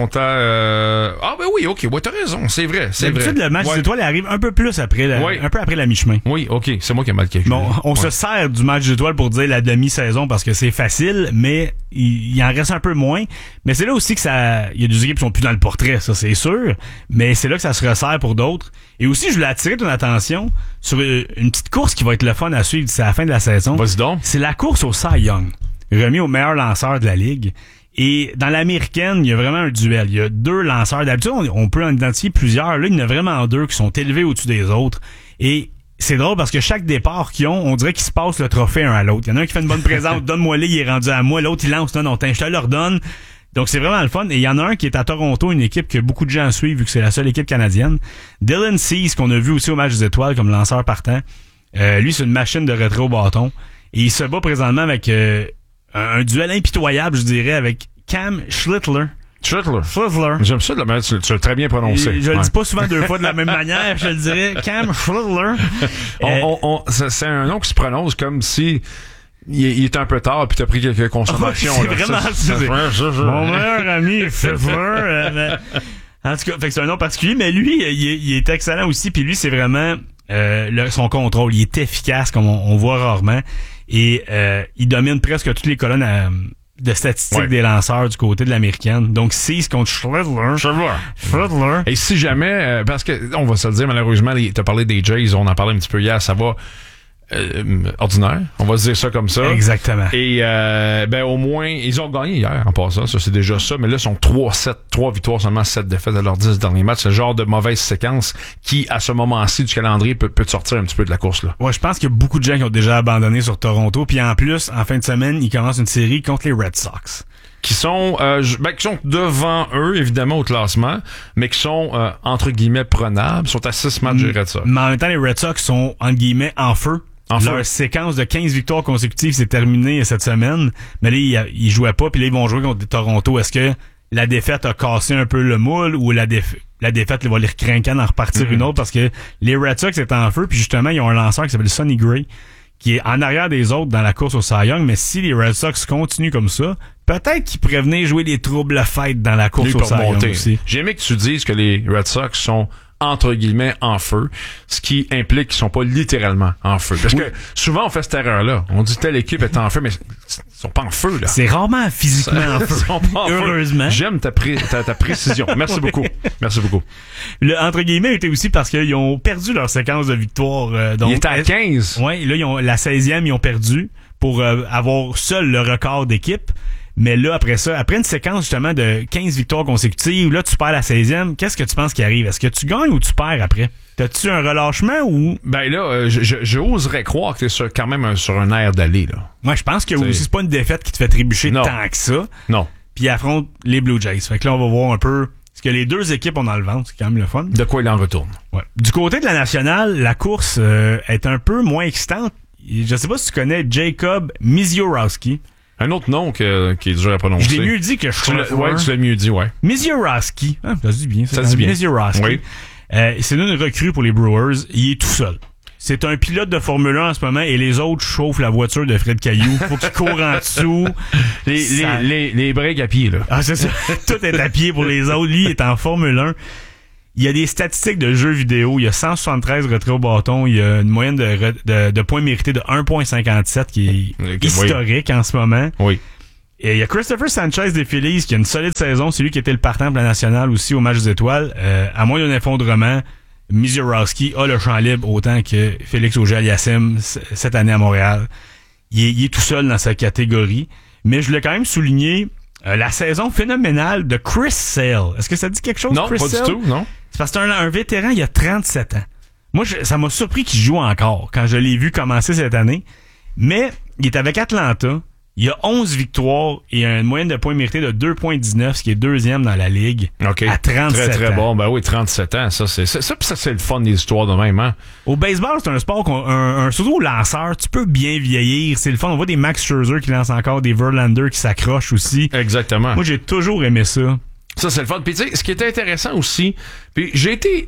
Ah, ben oui, OK. Ouais, t'as raison. C'est vrai. D'habitude, le match des étoiles arrive un peu plus après un peu après la mi-chemin. Oui, OK. C'est moi qui ai mal calculé. Bon, on se sert du match des étoiles pour dire la demi-saison parce que c'est facile, mais il en reste un peu moins. Mais c'est là aussi que il y a des équipes qui sont plus dans le portrait, ça, c'est sûr. Mais c'est là que ça se resserre pour d'autres. Et aussi, je voulais attirer ton attention sur une petite course qui va être le fun à suivre d'ici à la fin de la saison. Vas-y donc. C'est la course au Cy Young, remis au meilleur lanceur de la Ligue. Et dans l'américaine, il y a vraiment un duel. Il y a 2 lanceurs. D'habitude, on peut en identifier plusieurs. Là, il y en a vraiment 2 qui sont élevés au-dessus des autres. Et c'est drôle parce que chaque départ qu'ils ont, on dirait qu'ils se passent le trophée un à l'autre. Il y en a un qui fait une bonne présence, donne-moi-le, il est rendu à moi. L'autre, il lance, non, je te le redonne. Donc, c'est vraiment le fun. Et il y en a un qui est à Toronto, une équipe que beaucoup de gens suivent vu que c'est la seule équipe canadienne. Dylan Cease, qu'on a vu aussi au match des étoiles comme lanceur partant. Lui, c'est une machine de retrait au bâton. Et il se bat présentement avec un duel impitoyable, je dirais, avec Cam Schlittler. Schlittler. J'aime ça de la manière, tu l'as très bien prononcé. Je le dis pas souvent 2 fois de la même manière, je le dirais. Cam Schlittler. C'est un nom qui se prononce comme si il est un peu tard puis t'as pris quelques consommations. C'est vraiment ça. Mon meilleur ami, Schlittler. En tout cas, fait que c'est un nom particulier, mais lui, il est excellent aussi. Puis lui, c'est vraiment son contrôle. Il est efficace, comme on voit rarement. Et il domine presque toutes les colonnes de statistiques des lanceurs du côté de l'américaine. Donc 6 contre Schlittler. Et si jamais, parce que on va se le dire, malheureusement, t'as parlé des Jays, on en parlait un petit peu hier, ça va ordinaire, on va se dire ça comme ça. Exactement. Et au moins, ils ont gagné hier en passant, ça c'est déjà ça, mais là ils sont 3 victoires, seulement 7 défaites de leurs 10 derniers matchs. C'est le genre de mauvaise séquence qui, à ce moment-ci du calendrier, peut te sortir un petit peu de la course là. Ouais, je pense qu'il y a beaucoup de gens qui ont déjà abandonné sur Toronto, puis en plus, en fin de semaine, ils commencent une série contre les Red Sox. Qui sont devant eux, évidemment, au classement, mais qui sont, entre guillemets, prenables, sont à 6 matchs des Red Sox. Mais en même temps, les Red Sox sont, entre guillemets, en feu. Leur séquence de 15 victoires consécutives s'est terminée cette semaine, mais là, ils jouaient pas, puis là, ils vont jouer contre Toronto. Est-ce que la défaite a cassé un peu le moule, ou la défaite va les recrinquer d'en repartir une autre? Parce que les Red Sox étaient en feu, puis justement, ils ont un lanceur qui s'appelle Sonny Gray, qui est en arrière des autres dans la course au Cy Young, mais si les Red Sox continuent comme ça, peut-être qu'ils pourraient venir jouer les troubles fêtes dans la course au Cy Young aussi. J'ai aimé que tu dises que les Red Sox sont entre guillemets en feu, ce qui implique qu'ils sont pas littéralement en feu. Parce que souvent on fait cette erreur-là. On dit telle équipe est en feu, mais ils sont pas en feu là. C'est rarement physiquement en feu. Ils sont pas en heureusement. Feu. J'aime ta précision. Merci beaucoup. Merci beaucoup. Le entre guillemets était aussi parce qu'ils ont perdu leur séquence de victoire. Ils étaient à 15. Ouais, là ils ont la 16e, ils ont perdu pour avoir seul le record d'équipe. Mais là, après ça, après une séquence justement de 15 victoires consécutives, là, tu perds la 16e. Qu'est-ce que tu penses qui arrive? Est-ce que tu gagnes ou tu perds après? T'as-tu un relâchement ou... Ben là, j'oserais croire que t'es quand même sur un air d'aller, là. Moi, je pense que aussi, c'est pas une défaite qui te fait trébucher tant que ça. Non. Puis ils affrontent les Blue Jays. Fait que là, on va voir un peu ce que les deux équipes ont dans le ventre. C'est quand même le fun. De quoi il en retourne. Ouais. Du côté de la nationale, la course est un peu moins excitante. Je sais pas si tu connais Jacob Misiorowski. Un autre nom qui est dur à prononcer. Je l'ai mieux dit que je Ouais, tu l'as mieux dit, ouais. Misiorowski. Ah, ça se dit bien. Ça se dit bien. Misiorowski. Oui. C'est une recrue pour les Brewers. Il est tout seul. C'est un pilote de Formule 1 en ce moment et les autres chauffent la voiture de Fred Caillou. Faut qu'il court en dessous. Les breaks à pied, là. Ah, c'est ça. Tout est à pied pour les autres. Lui, il est en Formule 1. Il y a des statistiques de jeux vidéo. Il y a 173 retraits au bâton. Il y a une moyenne de points mérités de 1.57 qui est historique en ce moment. Oui. Et il y a Christopher Sanchez des Phillies qui a une solide saison. C'est lui qui était le partant pour la nationale aussi au match des étoiles. À moins d'un effondrement, Misiorowski a le champ libre autant que Félix Auger-Aliassime cette année à Montréal. Il est tout seul dans sa catégorie. Mais je voulais quand même souligner la saison phénoménale de Chris Sale. Est-ce que ça dit quelque chose, non, Chris Sale? Non, pas du tout, non. C'est parce que c'est un vétéran, il a 37 ans. Moi, ça m'a surpris qu'il joue encore quand je l'ai vu commencer cette année. Mais il est avec Atlanta. Il a 11 victoires et une moyenne de points mérités de 2.19, ce qui est deuxième dans la Ligue. OK. À 37 ans. Très bon. Ben oui, 37 ans. Ça, c'est le fun des histoires de même, hein. Au baseball, c'est un sport surtout au lanceur, tu peux bien vieillir. C'est le fun. On voit des Max Scherzer qui lancent encore, des Verlander qui s'accrochent aussi. Exactement. Moi, j'ai toujours aimé ça. Ça, c'est le fun. Puis, tu sais, ce qui est intéressant aussi, puis je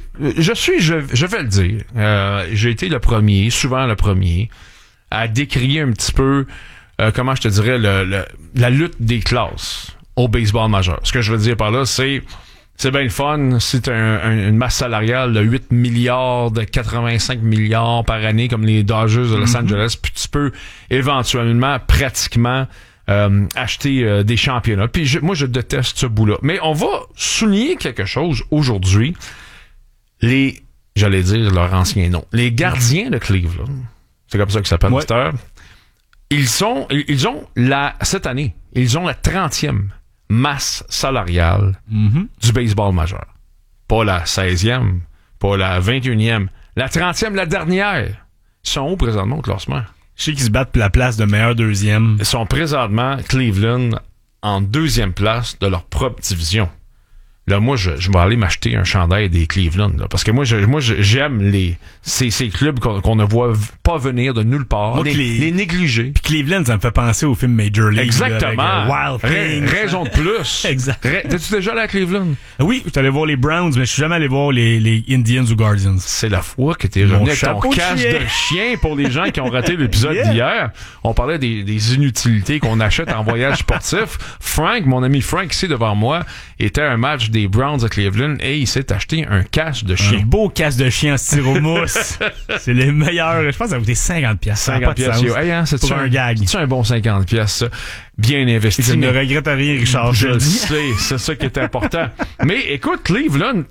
vais le dire, j'ai été souvent le premier, à décrier un petit peu comment je te dirais la lutte des classes au baseball majeur. Ce que je veux dire par là, c'est bien le fun si t'as une masse salariale de 8 milliards, de 85 milliards par année comme les Dodgers de Los Angeles, puis tu peux éventuellement pratiquement acheter des championnats. Puis moi je déteste ce bout-là. Mais on va souligner quelque chose aujourd'hui. J'allais dire leur ancien nom, les gardiens de Cleveland. C'est comme ça que ça s'appelle, Mister. Cette année, ils ont la 30e masse salariale du baseball majeur. Pas la 16e, pas la 21e, la 30e, la dernière. Ils sont où présentement au classement? Je sais qu'ils se battent pour la place de meilleur deuxième. Ils sont présentement, Cleveland, en deuxième place de leur propre division. Là, moi, je vais aller m'acheter un chandail des Cleveland, là, parce que moi, j'aime ces clubs qu'on ne voit pas venir de nulle part, moi, les négliger. Puis Cleveland, ça me fait penser au film Major League. Exactement. Là, avec, Wild Things. Raison de plus. Exact. T'es-tu déjà allé à Cleveland? Oui, je suis allé voir les Browns, mais je suis jamais allé voir les Indians ou Guardians. C'est la fois que t'es revenu avec ton casque de chien pour les gens qui ont raté l'épisode d'hier. On parlait des inutilités qu'on achète en voyage sportif. Frank, mon ami Frank, ici devant moi, était à un match des Browns de Cleveland et il s'est acheté un casque de chien. Un beau casque de chien en styromousse. C'est les meilleurs. Je pense que ça a coûté 50$. 50$. Hey, hein, c'est pour un gag. C'est un bon 50$, ça. Bien investi. Je ne regrette rien, Richard. Je le sais, c'est ça qui est important. Mais écoute, Cleveland,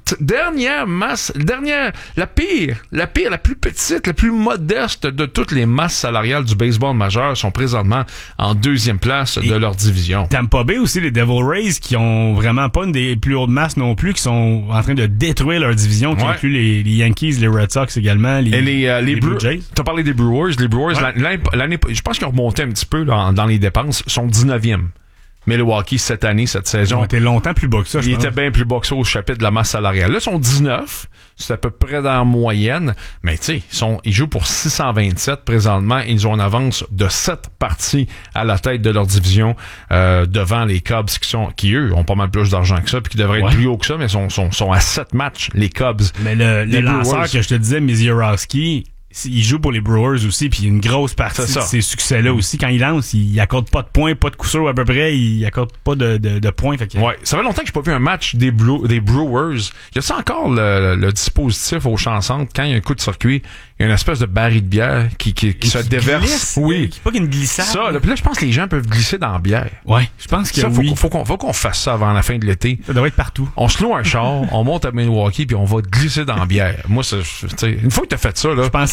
la plus petite, la plus modeste de toutes les masses salariales du baseball majeur sont présentement en deuxième place de leur division. Tampa Bay aussi, les Devil Rays, qui ont vraiment pas une des plus hautes masses non plus, qui sont en train de détruire leur division, qui inclut les Yankees, les Red Sox également, les Blue Jays. T'as parlé des Brewers. Les Brewers, l'année, je pense qu'ils ont remonté un petit peu dans les dépenses, sont 19e. Milwaukee, cette saison. Ils ont été longtemps plus bas que ça, Ils étaient bien plus bas que ça au chapitre de la masse salariale. Là, ils sont 19. C'est à peu près dans la moyenne. Mais tu sais, ils jouent pour 627 présentement. Ils ont une avance de 7 parties à la tête de leur division devant les Cubs qui eux, ont pas mal plus d'argent que ça puis qui devraient être plus haut que ça, mais sont à 7 matchs, les Cubs. Mais le lanceur que je te disais, Misiorowski, il joue pour les Brewers aussi, puis une grosse partie de ses succès-là aussi. Quand il lance, il accorde pas de points, pas de coup sûr à peu près, il accorde pas de points. Fait que... Ouais, ça fait longtemps que j'ai pas vu un match des Brewers. Y a-t-il encore le dispositif au champ centre quand il y a un coup de circuit, il y a une espèce de baril de bière qui se déverse. Glisse, oui. Pas qu'une glissade. Ça, là, puis là, je pense que les gens peuvent glisser dans la bière. Ouais, je pense que ça, oui. Faut qu'on fasse ça avant la fin de l'été. Ça devrait être partout. On se loue un char, on monte à Milwaukee puis on va glisser dans la bière. Moi, une fois que t'as fait ça, là. Je pensais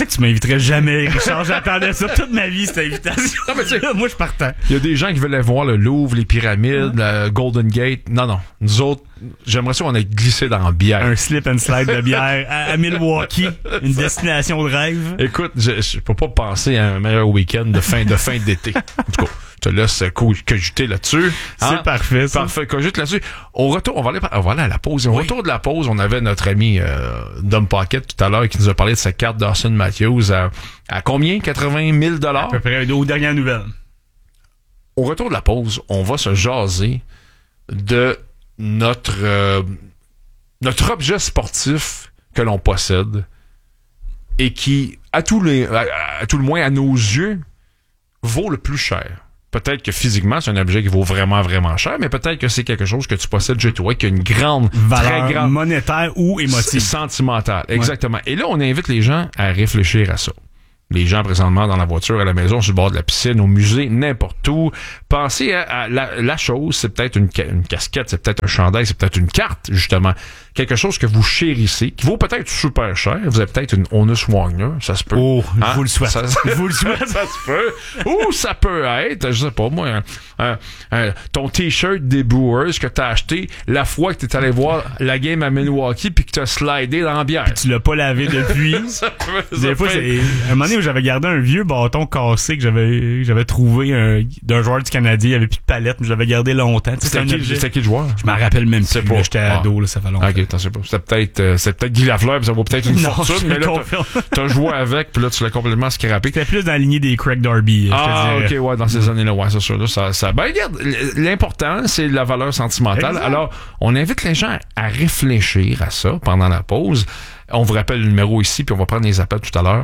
Tu m'inviterais jamais, Richard. J'attendais ça toute ma vie, cette invitation. Non, mais moi, je partais. Il y a des gens qui veulent voir le Louvre, les pyramides, le Golden Gate. Non. Nous autres, j'aimerais ça qu'on ait glissé dans la bière. Un slip and slide de bière à Milwaukee. Une destination de rêve. Écoute, je peux pas penser à un meilleur week-end de fin d'été. En tout cas, je te laisse cogiter là-dessus. C'est parfait, ça. Parfait, cogite là-dessus. Au retour, on va aller à la pause. Au retour de la pause, on avait notre ami Dom Pocket tout à l'heure qui nous a parlé de sa carte d'Austin Matthews à combien? 80 000 $? À peu près, aux dernières nouvelles. Au retour de la pause, on va se jaser de notre objet sportif que l'on possède et qui, à tout le moins à nos yeux, vaut le plus cher. Peut-être que physiquement, c'est un objet qui vaut vraiment, vraiment cher, mais peut-être que c'est quelque chose que tu possèdes chez toi, qui a une grande valeur très grande monétaire ou émotive. Sentimentale, exactement. Ouais. Et là, on invite les gens à réfléchir à ça. Les gens présentement dans la voiture, à la maison, sur le bord de la piscine, au musée, n'importe où. Pensez à la chose, c'est peut-être une casquette, c'est peut-être un chandail, c'est peut-être une carte, justement. Quelque chose que vous chérissez, qui vaut peut-être super cher. Vous avez peut-être une Honus Wagner, ça se peut. Oh, je vous le souhaite. Je vous le souhaite. Ça se peut. Ou ça peut être, je sais pas moi, ton t-shirt des Brewers que t'as acheté la fois que t'es allé voir la game à Milwaukee puis que t'as slidé dans la bière. Puis tu l'as pas lavé depuis. Des fois, un moment donné où j'avais gardé un vieux bâton cassé que j'avais trouvé d'un joueur du Canadien, il y avait plus de palette, mais je l'avais gardé longtemps. C'était qui le joueur? Je m'en rappelle même plus. J'étais ado, là, ça fait longtemps. Okay, c'est peut-être Guy Lafleur, puis ça vaut peut-être une fortune, mais là, t'as joué avec, puis là, tu l'as complètement scrappé. C'était plus dans la lignée des Craig Darby. Ok, ouais, dans ces années-là, ouais, c'est sûr. Là, ça, ben, regarde, l'important, c'est la valeur sentimentale. Exact. Alors, on invite les gens à réfléchir à ça pendant la pause. On vous rappelle le numéro ici, puis on va prendre les appels tout à l'heure.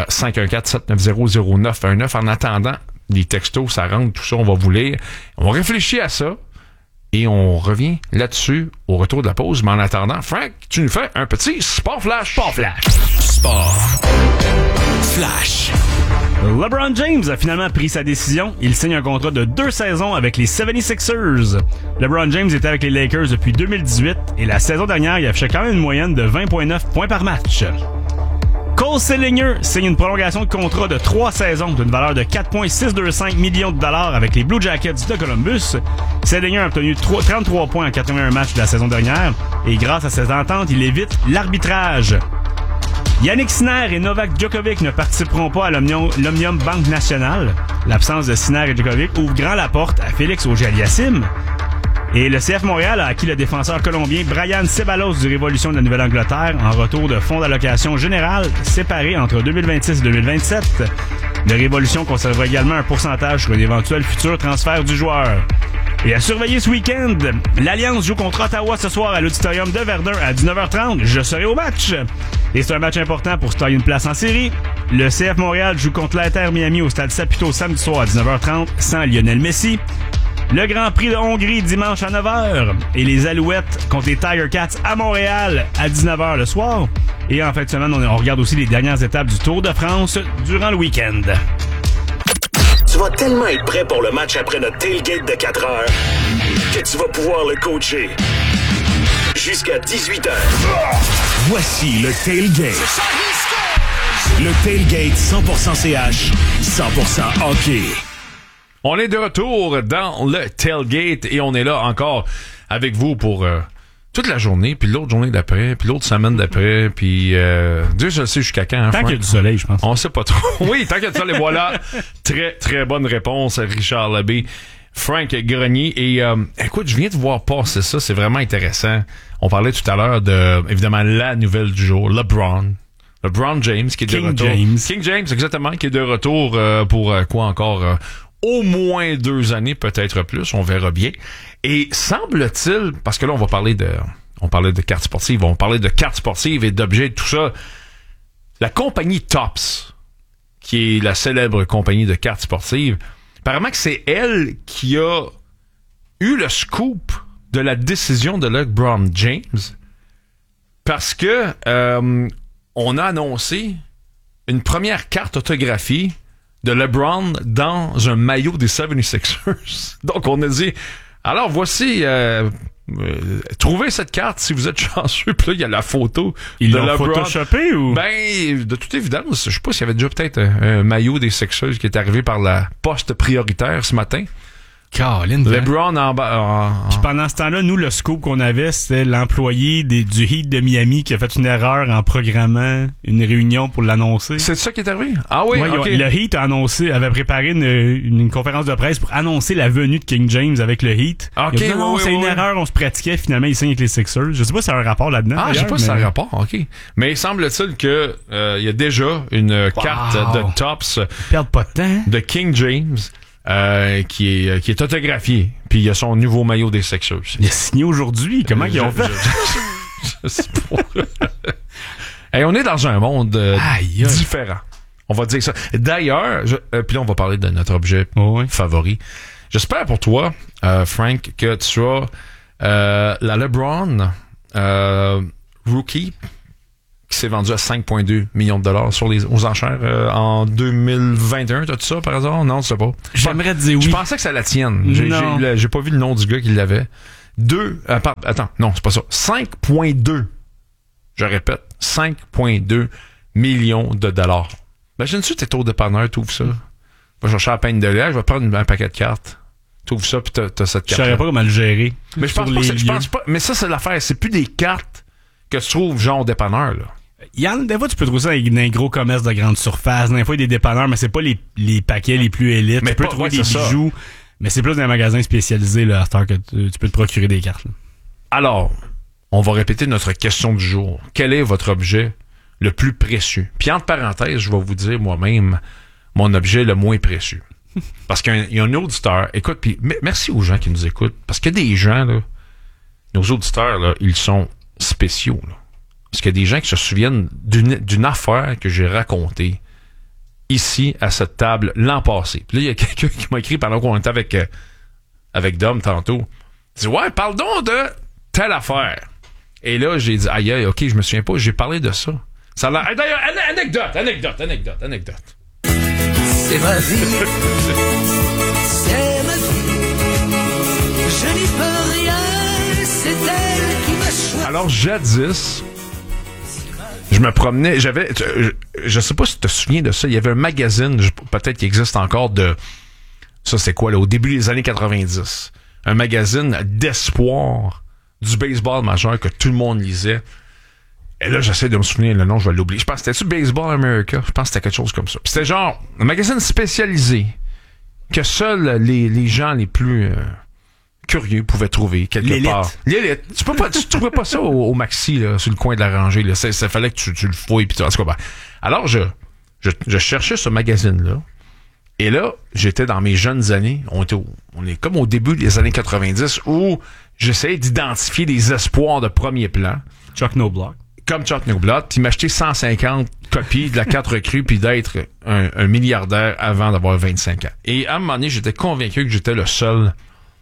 514-790-0919. En attendant, les textos, ça rentre, tout ça, on va vous lire. On réfléchit à ça. Et on revient là-dessus au retour de la pause. Mais en attendant, Frank, tu nous fais un petit Sport Flash. Sport Flash. Sport Flash. LeBron James a finalement pris sa décision. Il signe un contrat de 2 saisons avec les 76ers. LeBron James était avec les Lakers depuis 2018 et la saison dernière, il affichait quand même une moyenne de 20,9 points par match. Cole Sillinger signe une prolongation de contrat de 3 saisons d'une valeur de 4,625 millions de dollars avec les Blue Jackets de Columbus. Sillinger a obtenu 33 points en 81 matchs de la saison dernière et grâce à cette entente, il évite l'arbitrage. Yannick Sinner et Novak Djokovic ne participeront pas à l'Omnium Banque Nationale. L'absence de Sinner et Djokovic ouvre grand la porte à Félix Auger-Aliassime. Et le CF Montréal a acquis le défenseur colombien Brian Ceballos du Révolution de la Nouvelle-Angleterre en retour de fonds d'allocation générale séparés entre 2026 et 2027. Le Révolution conservera également un pourcentage sur un éventuel futur transfert du joueur. Et à surveiller ce week-end, l'Alliance joue contre Ottawa ce soir à l'Auditorium de Verdun à 19h30. Je serai au match. Et c'est un match important pour se tailler une place en série. Le CF Montréal joue contre l'Inter Miami au Stade Saputo samedi soir à 19h30 sans Lionel Messi. Le Grand Prix de Hongrie dimanche à 9h et les Alouettes contre les Tiger Cats à Montréal à 19h le soir. Et en fin de semaine, on regarde aussi les dernières étapes du Tour de France durant le week-end. Tu vas tellement être prêt pour le match après notre tailgate de 4 heures que tu vas pouvoir le coacher jusqu'à 18h. Voici le tailgate. Le tailgate 100% CH, 100% hockey. On est de retour dans le tailgate et on est là encore avec vous pour toute la journée, puis l'autre journée d'après, puis l'autre semaine d'après, puis Dieu je le sais jusqu'à quand. Hein, tant qu'il y a du soleil, je pense. On sait pas trop. Oui, tant qu'il y a du soleil, voilà. Très, très bonne réponse, Richard Labbé. Frank Grenier. Et écoute, je viens de voir passer ça, c'est vraiment intéressant. On parlait tout à l'heure de, évidemment, la nouvelle du jour, LeBron James, qui est de retour. King James, exactement, qui est de retour pour quoi encore au moins 2 années, peut-être plus, on verra bien. Et semble-t-il, parce que là, on parlait de cartes sportives, on parlait de cartes sportives et d'objets, tout ça. La compagnie Topps, qui est la célèbre compagnie de cartes sportives, apparemment que c'est elle qui a eu le scoop de la décision de LeBron James, parce que on a annoncé une première carte autographiée de LeBron dans un maillot des 76ers. Donc, on a dit, alors voici trouvez cette carte si vous êtes chanceux. Puis là, il y a la photo Ils de l'ont LeBron. photoshopé ou? Ben, de toute évidence, je sais pas s'il y avait déjà peut-être un maillot des Sixers qui est arrivé par la poste prioritaire ce matin. Caroline, LeBron en bas. Puis pendant ce temps-là, nous, le scoop qu'on avait, c'était l'employé du Heat de Miami qui a fait une erreur en programmant une réunion pour l'annoncer. C'est ça qui est arrivé? Ah oui, ouais, ok. Le Heat avait préparé une conférence de presse pour annoncer la venue de King James avec le Heat. Ok, Il a dit, non, c'est une erreur, on se pratiquait, finalement, il signe avec les Sixers. Je sais pas si ça a un rapport là-dedans. Ah, je sais pas si ça a un rapport, ok. Mais il semble-t-il que il y a déjà une carte de Tops. Perdent pas de temps. De King James. Qui est autographié. Puis il y a son nouveau maillot des Sixers. Il a signé aujourd'hui. Comment ils ont fait? Je sais pas. Hey, on est dans un monde différent. On va dire ça. D'ailleurs, puis là, on va parler de notre objet favori. J'espère pour toi, Frank, que tu as la LeBron Rookie qui s'est vendu à 5,2 millions de dollars aux enchères en 2021. T'as-tu ça, par hasard? Non, tu sais pas. J'aimerais te dire oui. Je pensais que ça la tienne. J'ai pas vu le nom du gars qui l'avait. Attends, non, c'est pas ça. 5,2. Je répète, 5,2 millions de dollars. Imagine-tu, t'es au dépanneur, t'ouvres ça. Va chercher la peine de lait, je vais prendre un paquet de cartes. T'ouvres ça, puis t'as cette carte. Je savais pas comment le gérer. Mais je pense pas. Mais ça, c'est l'affaire. C'est plus des cartes que tu trouves genre au dépanneur, là. Des fois, tu peux trouver ça dans un gros commerce de grande surface. Des fois, il y a des dépanneurs, mais c'est pas les paquets les plus élites. Mais tu peux trouver des bijoux, mais c'est plus dans un magasin spécialisé, là, à cette heure que tu peux te procurer des cartes. Là. Alors, on va répéter notre question du jour. Quel est votre objet le plus précieux? Puis, entre parenthèses, je vais vous dire moi-même mon objet le moins précieux. Parce qu'il y a un auditeur. Écoute, puis merci aux gens qui nous écoutent. Parce qu'il y a des gens, là, nos auditeurs, là, ils sont spéciaux, là. Parce qu'il y a des gens qui se souviennent d'une affaire que j'ai racontée ici, à cette table, l'an passé. Puis là, il y a quelqu'un qui m'a écrit pendant qu'on était avec Dom tantôt. Il dit, ouais, parle donc de telle affaire. Et là, j'ai dit, aïe, ok, je me souviens pas, j'ai parlé de ça. Ça a l'air... D'ailleurs, anecdote. C'est ma vie. C'est ma vie. Je n'y peux rien, c'est elle qui m'a choisi. Alors, jadis... Je me promenais, je sais pas si tu te souviens de ça, il y avait un magazine, peut-être qu'il existe encore ça c'est quoi là, au début des années 90. Un magazine d'espoir du baseball majeur que tout le monde lisait. Et là, j'essaie de me souvenir le nom, je vais l'oublier. Je pense que c'était-tu Baseball America? Je pense que c'était quelque chose comme ça. Puis c'était genre un magazine spécialisé que seuls les gens les plus... curieux pouvaient trouver quelque part. L'élite. Tu trouvais pas ça au Maxi, là, sur le coin de la rangée, là. Ça fallait que tu le fouilles, pis tout. En tout cas, alors, je cherchais ce magazine-là. Et là, j'étais dans mes jeunes années. On est comme au début des années 90 où j'essayais d'identifier des espoirs de premier plan. Chuck Knobloch. Comme Chuck Knobloch, puis m'acheter 150 copies de la 4 recrues puis d'être un milliardaire avant d'avoir 25 ans. Et à un moment donné, j'étais convaincu que j'étais le seul,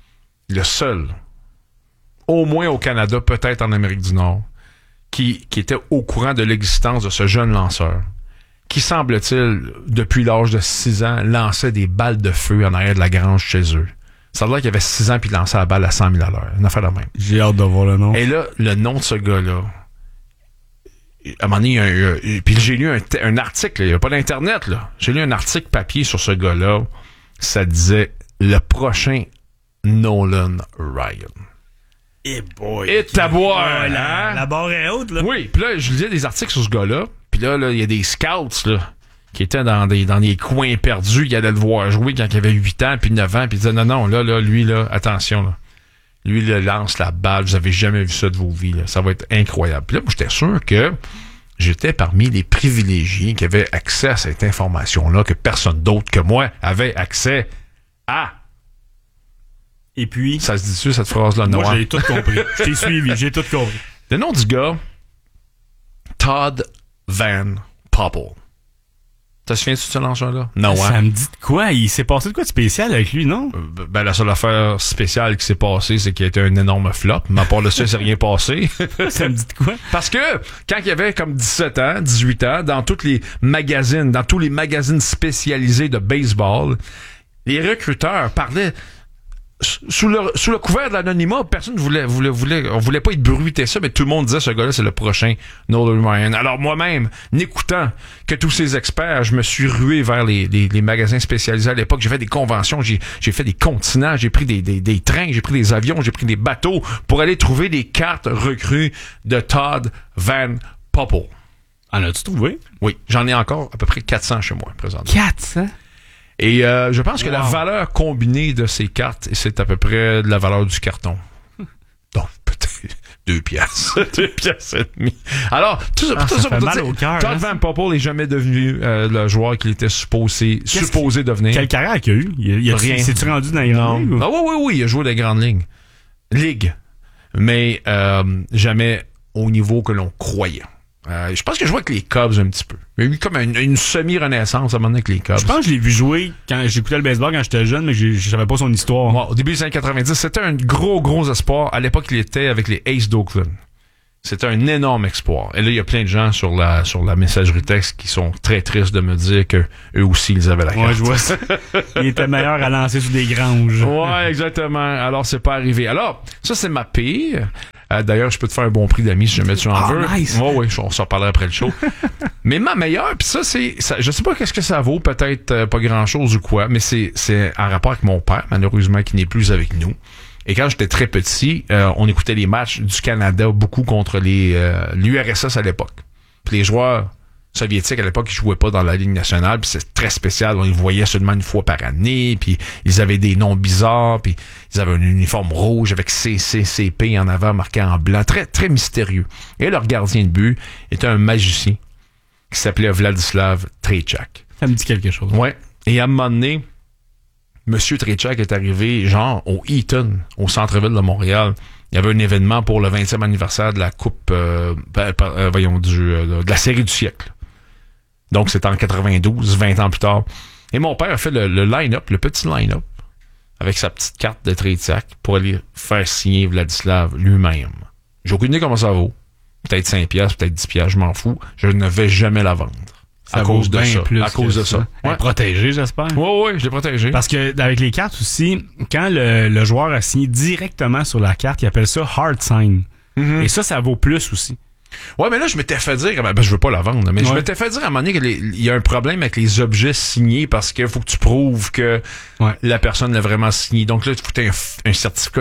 au moins au Canada, peut-être en Amérique du Nord, qui était au courant de l'existence de ce jeune lanceur, qui, semble-t-il, depuis l'âge de 6 ans, lançait des balles de feu en arrière de la grange chez eux. Ça veut dire qu'il avait 6 ans puis il lançait la balle à 100 000 à l'heure. Une affaire de même. J'ai hâte de voir le nom. Et là, le nom de ce gars-là, à un moment donné, puis j'ai lu un article, il n'y a pas d'Internet, là. J'ai lu un article papier sur ce gars-là. Ça disait « Le prochain Nolan Ryan ». Et boy! Et taboire! Hein? La barre est haute, là. Oui, puis là, je lisais des articles sur ce gars-là. Puis là, il y a des scouts, là, qui étaient dans des coins perdus. Ils allaient le voir jouer quand il avait 8 ans, puis 9 ans. Puis ils disaient, non, là, lui, là, attention, là. Lui, il lance la balle. Vous avez jamais vu ça de vos vies, là. Ça va être incroyable. Puis là, moi, j'étais sûr que j'étais parmi les privilégiés qui avaient accès à cette information-là, que personne d'autre que moi avait accès à. Et puis... Ça se dit-tu, cette phrase-là, Noah? Moi, j'ai tout compris. Je t'ai suivi, j'ai tout compris. Le nom du gars, Todd Van Poppel. T'as souviens-tu de ce lanceur-là? Non, ça me dit de quoi? Il s'est passé de quoi de spécial avec lui, non? Ben, la seule affaire spéciale qui s'est passée, c'est qu'il a été un énorme flop. Mais à part de ça, il s'est rien passé. Ça me dit de quoi? Parce que, quand il avait comme 17 ans, 18 ans, dans tous les magazines spécialisés de baseball, les recruteurs parlaient sous le couvert de l'anonymat, personne on voulait pas être bruité ça, mais tout le monde disait ce gars-là, c'est le prochain Nolan Ryan. Alors moi-même, n'écoutant que tous ces experts, je me suis rué vers les magasins spécialisés à l'époque. J'ai fait des conventions, j'ai fait des continents, j'ai pris des trains, j'ai pris des avions, j'ai pris des bateaux pour aller trouver des cartes recrues de Todd Van Poppel. En as-tu trouvé? Oui, j'en ai encore à peu près 400 chez moi, présentement. 400? Et je pense que la valeur combinée de ces cartes, c'est à peu près de la valeur du carton. Donc, peut-être 2 piastres. 2 piastres et demi. Alors, tout ça pour fait te mal dire, au cœur, Todd Van Poppel n'est jamais devenu le joueur qu'il était supposé devenir. Quelle carrière qu'il a eu? Rien. S'est-tu rendu dans les grandes ligues? Ah oui, il a joué dans les grandes ligues. Mais jamais au niveau que l'on croyait. Je pense que je jouais avec les Cubs un petit peu. Il y a eu comme une semi-renaissance à un moment donné avec les Cubs. Je pense que je l'ai vu jouer quand j'écoutais le baseball quand j'étais jeune, mais je savais pas son histoire. Bon, au début des années 90, c'était un gros espoir. À l'époque, il était avec les Aces d'Oakland. C'était un énorme espoir. Et là, il y a plein de gens sur la messagerie texte qui sont très tristes de me dire que eux aussi, ils avaient la carte. Ouais, je vois ça. Il était meilleur à lancer sur des granges. Ouais, exactement. Alors, c'est pas arrivé. Alors, ça, c'est ma pire. D'ailleurs, je peux te faire un bon prix d'amis si jamais tu en veux. Nice. Ouais, on s'en parlera après le show. Mais ma meilleure, puis ça, je sais pas qu'est-ce que ça vaut, peut-être pas grand-chose ou quoi, mais c'est en rapport avec mon père, malheureusement, qui n'est plus avec nous. Et quand j'étais très petit, on écoutait les matchs du Canada beaucoup contre l'URSS à l'époque. Puis les joueurs soviétiques à l'époque, ils jouaient pas dans la Ligue nationale, puis c'est très spécial. On les voyait seulement une fois par année, puis ils avaient des noms bizarres, puis ils avaient un uniforme rouge avec CCCP en avant marqué en blanc, très très mystérieux. Et leur gardien de but était un magicien qui s'appelait Vladislav Trejčák. Ça me dit quelque chose. Ouais. Et à un moment donné, Monsieur Trejčák est arrivé, genre, au Eaton, au centre-ville de Montréal. Il y avait un événement pour le 20e anniversaire de la Coupe, de la série du siècle. Donc, c'était en 92, 20 ans plus tard. Et mon père a fait le line-up, le petit line-up, avec sa petite carte de Trejčák pour aller faire signer Vladislav lui-même. J'ai aucune idée comment ça vaut. Peut-être 5 piastres, peut-être 10 piastres, je m'en fous. Je ne vais jamais la vendre. À cause de ça. À cause de ça. Ouais. Protégé, j'espère. Oui, je l'ai protégé. Parce que avec les cartes aussi, quand le joueur a signé directement sur la carte, il appelle ça hard sign. Mm-hmm. Et ça vaut plus aussi. Ouais, mais là, je m'étais fait dire, je veux pas la vendre, mais je m'étais fait dire à un moment donné qu'il y a un problème avec les objets signés parce qu'il faut que tu prouves que la personne l'a vraiment signé. Donc là, il faut que tu aies un certificat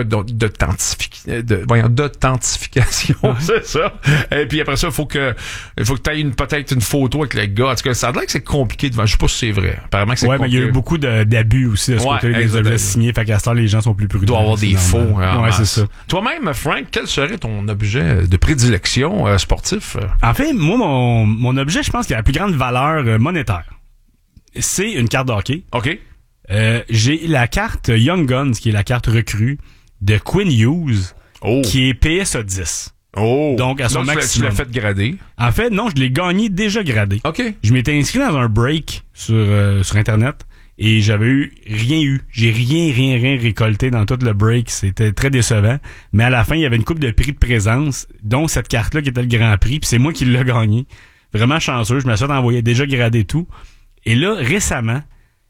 d'authentification, c'est ça. Et puis après ça, il faut que tu aies peut-être une photo avec le gars. En tout cas, ça a l'air que c'est compliqué de vendre. Je sais pas si c'est vrai. Apparemment que c'est compliqué. Mais il y a eu beaucoup d'abus aussi de ce côté des objets signés. Fait qu'à ce temps, les gens sont plus prudents. Il doit y avoir des faux. Ouais, c'est ça. Toi-même, Frank, quel serait ton objet de prédilection sportif? En fait, moi, mon objet, je pense qu'il a la plus grande valeur monétaire. C'est une carte de hockey. OK. J'ai la carte Young Guns, qui est la carte recrue de Quinn Hughes, qui est PSA 10. Oh. Donc, à son maximum. Tu l'as fait grader? En fait, non, je l'ai gagné déjà gradé. OK. Je m'étais inscrit dans un break sur Internet et j'avais rien eu. J'ai rien récolté dans tout le break. C'était très décevant. Mais à la fin, il y avait une coupe de prix de présence, dont cette carte-là qui était le Grand Prix, puis c'est moi qui l'ai gagné. Vraiment chanceux. Je me suis envoyé déjà gradé tout. Et là, récemment,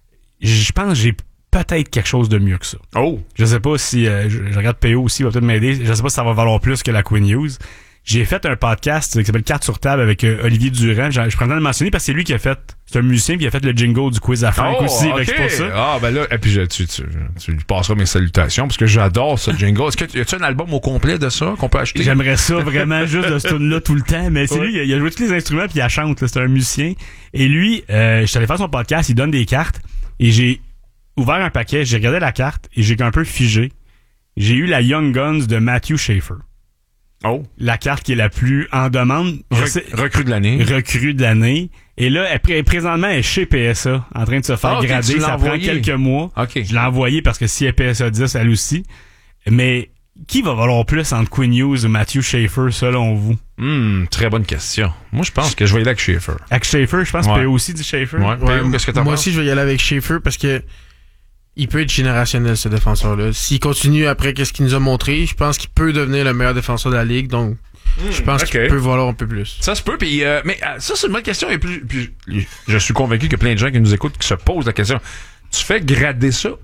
je pense que j'ai peut-être quelque chose de mieux que ça. Oh! Je sais pas si... je regarde PO aussi, il va peut-être m'aider. Je sais pas si ça va valoir plus que la Quinn Hughes. J'ai fait un podcast qui s'appelle Cartes sur table avec Olivier Durand. Je prends le temps de le mentionner parce que c'est lui qui a fait... C'est un musicien puis il a fait le jingle du quiz à Frank aussi. Okay. C'est pour ça. Ah, ben là, et puis tu lui passeras mes salutations parce que j'adore ce jingle. Est-ce que y a-tu un album au complet de ça qu'on peut acheter? J'aimerais ça vraiment juste de ce tune-là tout le temps. Mais c'est lui, il a joué tous les instruments puis il chante. C'est un musicien. Et lui, je suis allé faire son podcast, il donne des cartes et j'ai ouvert un paquet, j'ai regardé la carte et j'ai un peu figé. J'ai eu la Young Guns de Matthew Schaefer. Oh. La carte qui est la plus en demande. Recrue de l'année. Recrue de l'année. Et là, présentement, elle est chez PSA, en train de se faire grader. Ça prend quelques mois. Okay. Je l'ai envoyé parce que si elle est PSA 10, elle aussi. Mais qui va valoir plus entre Quinn Hughes ou Matthew Schaefer, selon vous? Très bonne question. Moi, je pense que je vais y aller avec Schaefer. Avec Schaefer, je pense que PO aussi dit Schaefer. Qu'est-ce que t'en penses? Moi aussi, je vais y aller avec Schaefer parce que il peut être générationnel, ce défenseur-là. S'il continue après qu'est-ce qu'il nous a montré, je pense qu'il peut devenir le meilleur défenseur de la Ligue. Donc, je pense qu'il peut valoir un peu plus. Ça se peut, mais ça, c'est une bonne question. Et puis, je suis convaincu qu'il y a plein de gens qui nous écoutent qui se posent la question. Tu fais grader ça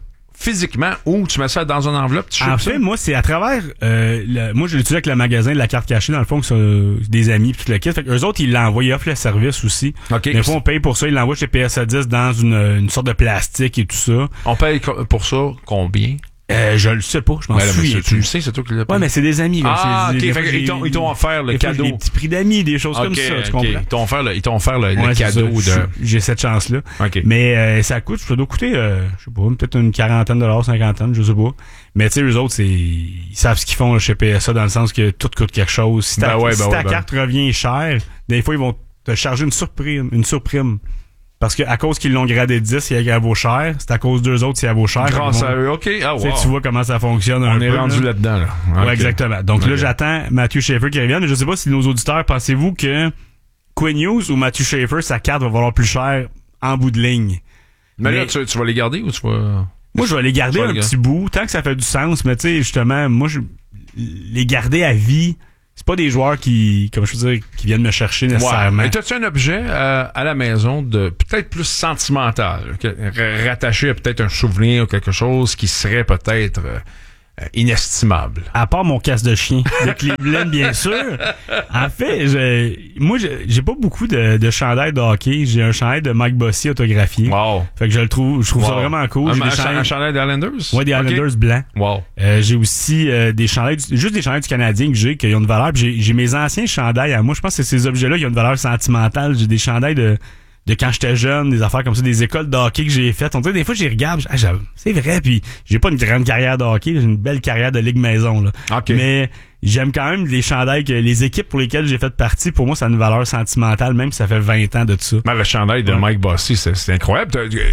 physiquement ou tu mets ça dans une enveloppe, tu En fait, moi, c'est à travers... moi, je l'utilise avec le magasin de la carte cachée, dans le fond, que c'est des amis pis tout le kit. Fait qu'eux autres, ils l'envoient, ils offrent le service aussi. OK. Des fois, on paye pour ça, ils l'envoient chez PSA 10 dans une sorte de plastique et tout ça. On paye pour ça combien? Je le sais pas, je m'en souviens. Tu le sais, c'est toi qui l'as payé. Ouais, mais c'est des amis. Là. Ah, c'est, OK. Ils t'ont offert le cadeau. Des petits prix d'amis, des choses comme ça, tu comprends? Ils t'ont offert le cadeau de... J'ai cette chance-là. OK. Mais ça doit coûter, je sais pas, peut-être une $40, $50, je sais pas. Mais tu sais, eux autres, ils savent ce qu'ils font là, chez PSA dans le sens que tout coûte quelque chose. Si ta carte revient cher, des fois, ils vont te charger une surprime. Parce qu'à cause qu'ils l'ont gradé 10, elle vaut cher. C'est à cause d'eux autres si elle vaut cher. Grâce à eux, OK. Ah, wow. Tu vois comment ça fonctionne. On est rendu là-dedans. Là. Okay. Ouais, exactement. Donc là, j'attends Matthew Schaefer qui revienne. Mais je sais pas si nos auditeurs, pensez-vous que Quinn Hughes ou Matthew Schaefer, sa carte va valoir plus cher en bout de ligne? Mais là, tu vas les garder ou tu vas... Moi, je vais les garder un petit bout, tant que ça fait du sens. Mais tu sais, justement, moi, les garder à vie... C'est pas des joueurs qui, comme je veux dire, qui viennent me chercher nécessairement. Ouais. Et t'as-tu un objet à la maison de peut-être plus sentimental, rattaché à peut-être un souvenir ou quelque chose qui serait peut-être inestimable? À part mon casse de chien de Cleveland, bien sûr. En fait, j'ai pas beaucoup de chandails de hockey. J'ai un chandail de Mike Bossy autographié. Wow. Fait que je trouve ça vraiment cool. Un chandail des Islanders? Ouais, des Islanders blancs. Wow. J'ai aussi des chandails, juste des chandails du Canadien qui ont une valeur. Puis j'ai mes anciens chandails à moi. Je pense que ces objets-là, ils ont une valeur sentimentale. J'ai des chandails de quand j'étais jeune, des affaires comme ça, des écoles de hockey que j'ai faites. On dirait des fois, j'y regarde, c'est vrai, puis j'ai pas une grande carrière de hockey, j'ai une belle carrière de ligue maison, là. Okay. Mais j'aime quand même les chandails que les équipes pour lesquelles j'ai fait partie, pour moi, ça a une valeur sentimentale, même si ça fait 20 ans de ça. Ben, le chandail de Mike Bossy, c'est incroyable.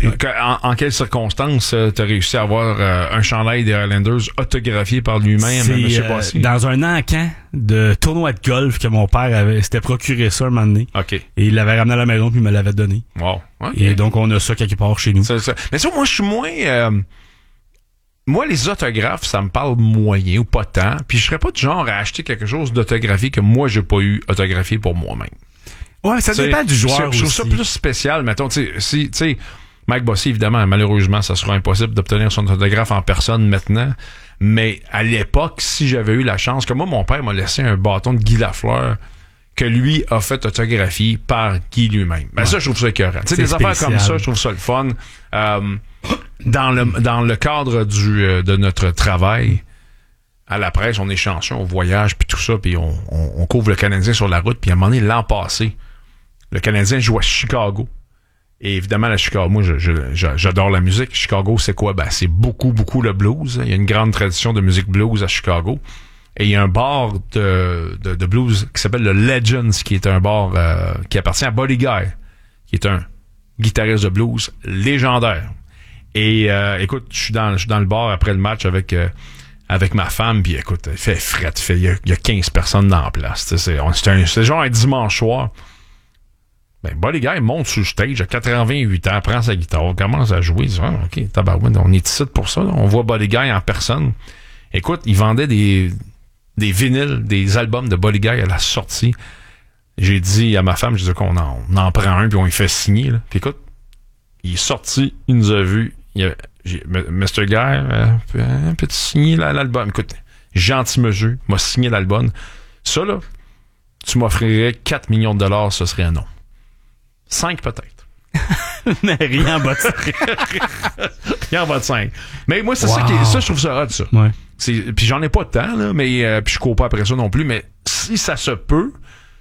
En quelles circonstances t'as réussi à avoir un chandail des Highlanders autographié par lui-même, M. Bossy? Dans un encan de tournoi de golf que mon père s'était procuré ça un moment donné. OK. Et il l'avait ramené à la maison puis il me l'avait donné. Wow. Okay. Et donc, on a ça quelque part chez nous. Mais ça, moi, je suis moins... Moi, les autographes, ça me parle moyen ou pas tant. Puis je serais pas du genre à acheter quelque chose d'autographié que moi, j'ai pas eu autographié pour moi-même. Ouais, ça dépend du joueur aussi. Je trouve ça plus spécial. Mettons, tu sais, Mike Bossy, évidemment, malheureusement, ça sera impossible d'obtenir son autographe en personne maintenant. Mais à l'époque, si j'avais eu la chance, que moi, mon père m'a laissé un bâton de Guy Lafleur que lui a fait autographier par Guy lui-même. Ben ça, je trouve ça écœurant. Tu sais, des affaires comme ça, je trouve ça le fun. Dans le cadre de notre travail, à la presse, on est chanceux, on voyage, puis tout ça, puis on couvre le Canadien sur la route. Puis à un moment donné, l'an passé, le Canadien joue à Chicago. Et évidemment, à Chicago, moi, j'adore la musique. Chicago, c'est quoi? Ben, c'est beaucoup le blues. Il y a une grande tradition de musique blues à Chicago. Et il y a un bar de blues qui s'appelle le Legends, qui est un bar qui appartient à Buddy Guy, qui est un guitariste de blues légendaire. Et écoute, je suis dans le bar après le match avec ma femme, puis écoute, il fait fret, il y a 15 personnes dans la place. C'est genre un dimanche soir. Ben, Buddy Guy monte sur le stage à 88 ans, prend sa guitare, commence à jouer. Il dit, OK, tabarouette, on est ici pour ça. Là. On voit Buddy Guy en personne. Écoute, il vendait des vinyles, des albums de Buddy Guy à la sortie. J'ai dit à ma femme, je dis qu'on en prend un, puis on y fait signer. Là. Puis écoute, il est sorti, il nous a vus. Mr. Guy, peux-tu signer l'album? Écoute, gentil monsieur, m'a signé l'album. Ça, là, tu m'offrirais 4 millions de dollars, ce serait un non. 5 peut-être. Mais rien en bas de 5. Rien en bas de 5. Mais moi, c'est wow. ça, je trouve ça hot, ça. Ouais. Puis j'en ai pas de temps, là, mais puis je cours pas après ça non plus, mais si ça se peut,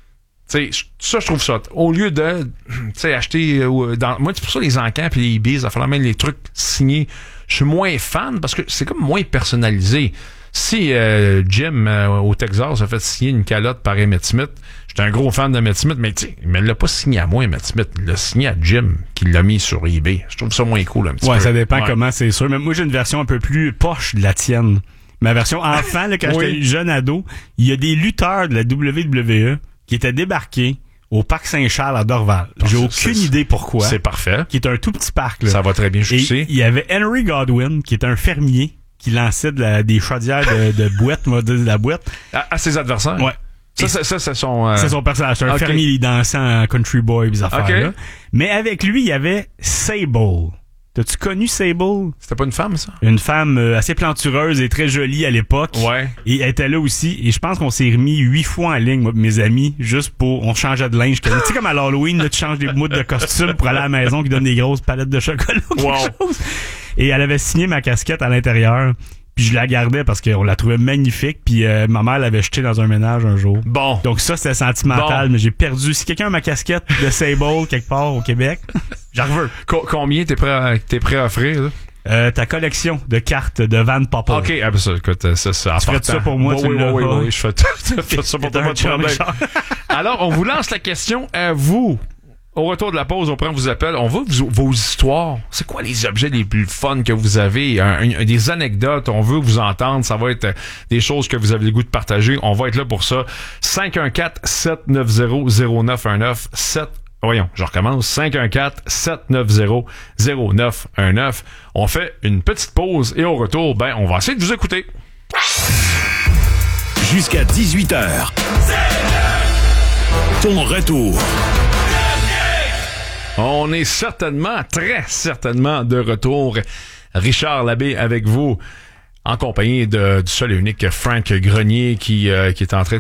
tu sais, ça, je trouve ça. Au lieu de, tu sais, acheter, moi, c'est pour ça les encans puis les eBay, ça fait même les trucs signés. Je suis moins fan parce que c'est comme moins personnalisé. Si Jim au Texas a fait signer une calotte par Emmitt Smith, j'étais un gros fan d'Emmitt Smith, mais tu sais, il l'a pas signé à moi, Emmitt Smith, il l'a signé à Jim, qui l'a mis sur eBay. Je trouve ça moins cool un petit peu. Ouais, ça dépend comment, c'est sûr. Mais moi, j'ai une version un peu plus poche de la tienne. Ma version enfant, là, quand j'étais jeune ado, il y a des lutteurs de la WWE qui étaient débarqués au Parc Saint-Charles à Dorval. J'ai aucune idée pourquoi. C'est parfait. Qui est un tout petit parc, là. Ça va très bien jusqu'ici. Il y avait Henry Godwin, qui est un fermier, qui lançait des chaudières de boîte, de la boîte. À ses adversaires? Ouais. Ça, c'est son... C'est son personnage. C'est un fermier, il dansait en country boy, bizarre affaires-là. Mais avec lui, il y avait Sable. T'as-tu connu Sable? C'était pas une femme, ça? Une femme assez plantureuse et très jolie à l'époque. Ouais. Et elle était là aussi. Et je pense qu'on s'est remis 8 fois en ligne, moi, mes amis, juste pour... On changeait de linge. Tu sais, comme à l'Halloween, là, tu changes des bouts de costume pour aller à la maison qui donne des grosses palettes de chocolat ou quelque chose. Et elle avait signé ma casquette à l'intérieur. Puis je la gardais parce qu'on la trouvait magnifique. Puis ma mère l'avait jetée dans un ménage un jour. Bon. Donc ça, c'était sentimental, mais j'ai perdu. Si quelqu'un a ma casquette de Sable quelque part au Québec, j'en veux. Combien t'es prêt à offrir, là? Ta collection de cartes de Van Poppel. OK, ben ça, écoute, ça, c'est tu ferais ça pour moi, oui, je fais ça pour toi, pas de problème. Alors, on vous lance la question à vous. Au retour de la pause, on prend vos appels. On veut vos histoires. C'est quoi les objets les plus fun que vous avez? Des anecdotes. On veut vous entendre. Ça va être des choses que vous avez le goût de partager. On va être là pour ça. 514-790-0919. Voyons, je recommence. 514-790-0919. On fait une petite pause et au retour, on va essayer de vous écouter. Jusqu'à 18h. Ton retour. On est très certainement de retour. Richard Labbé avec vous, en compagnie du seul et unique Frank Grenier qui est en train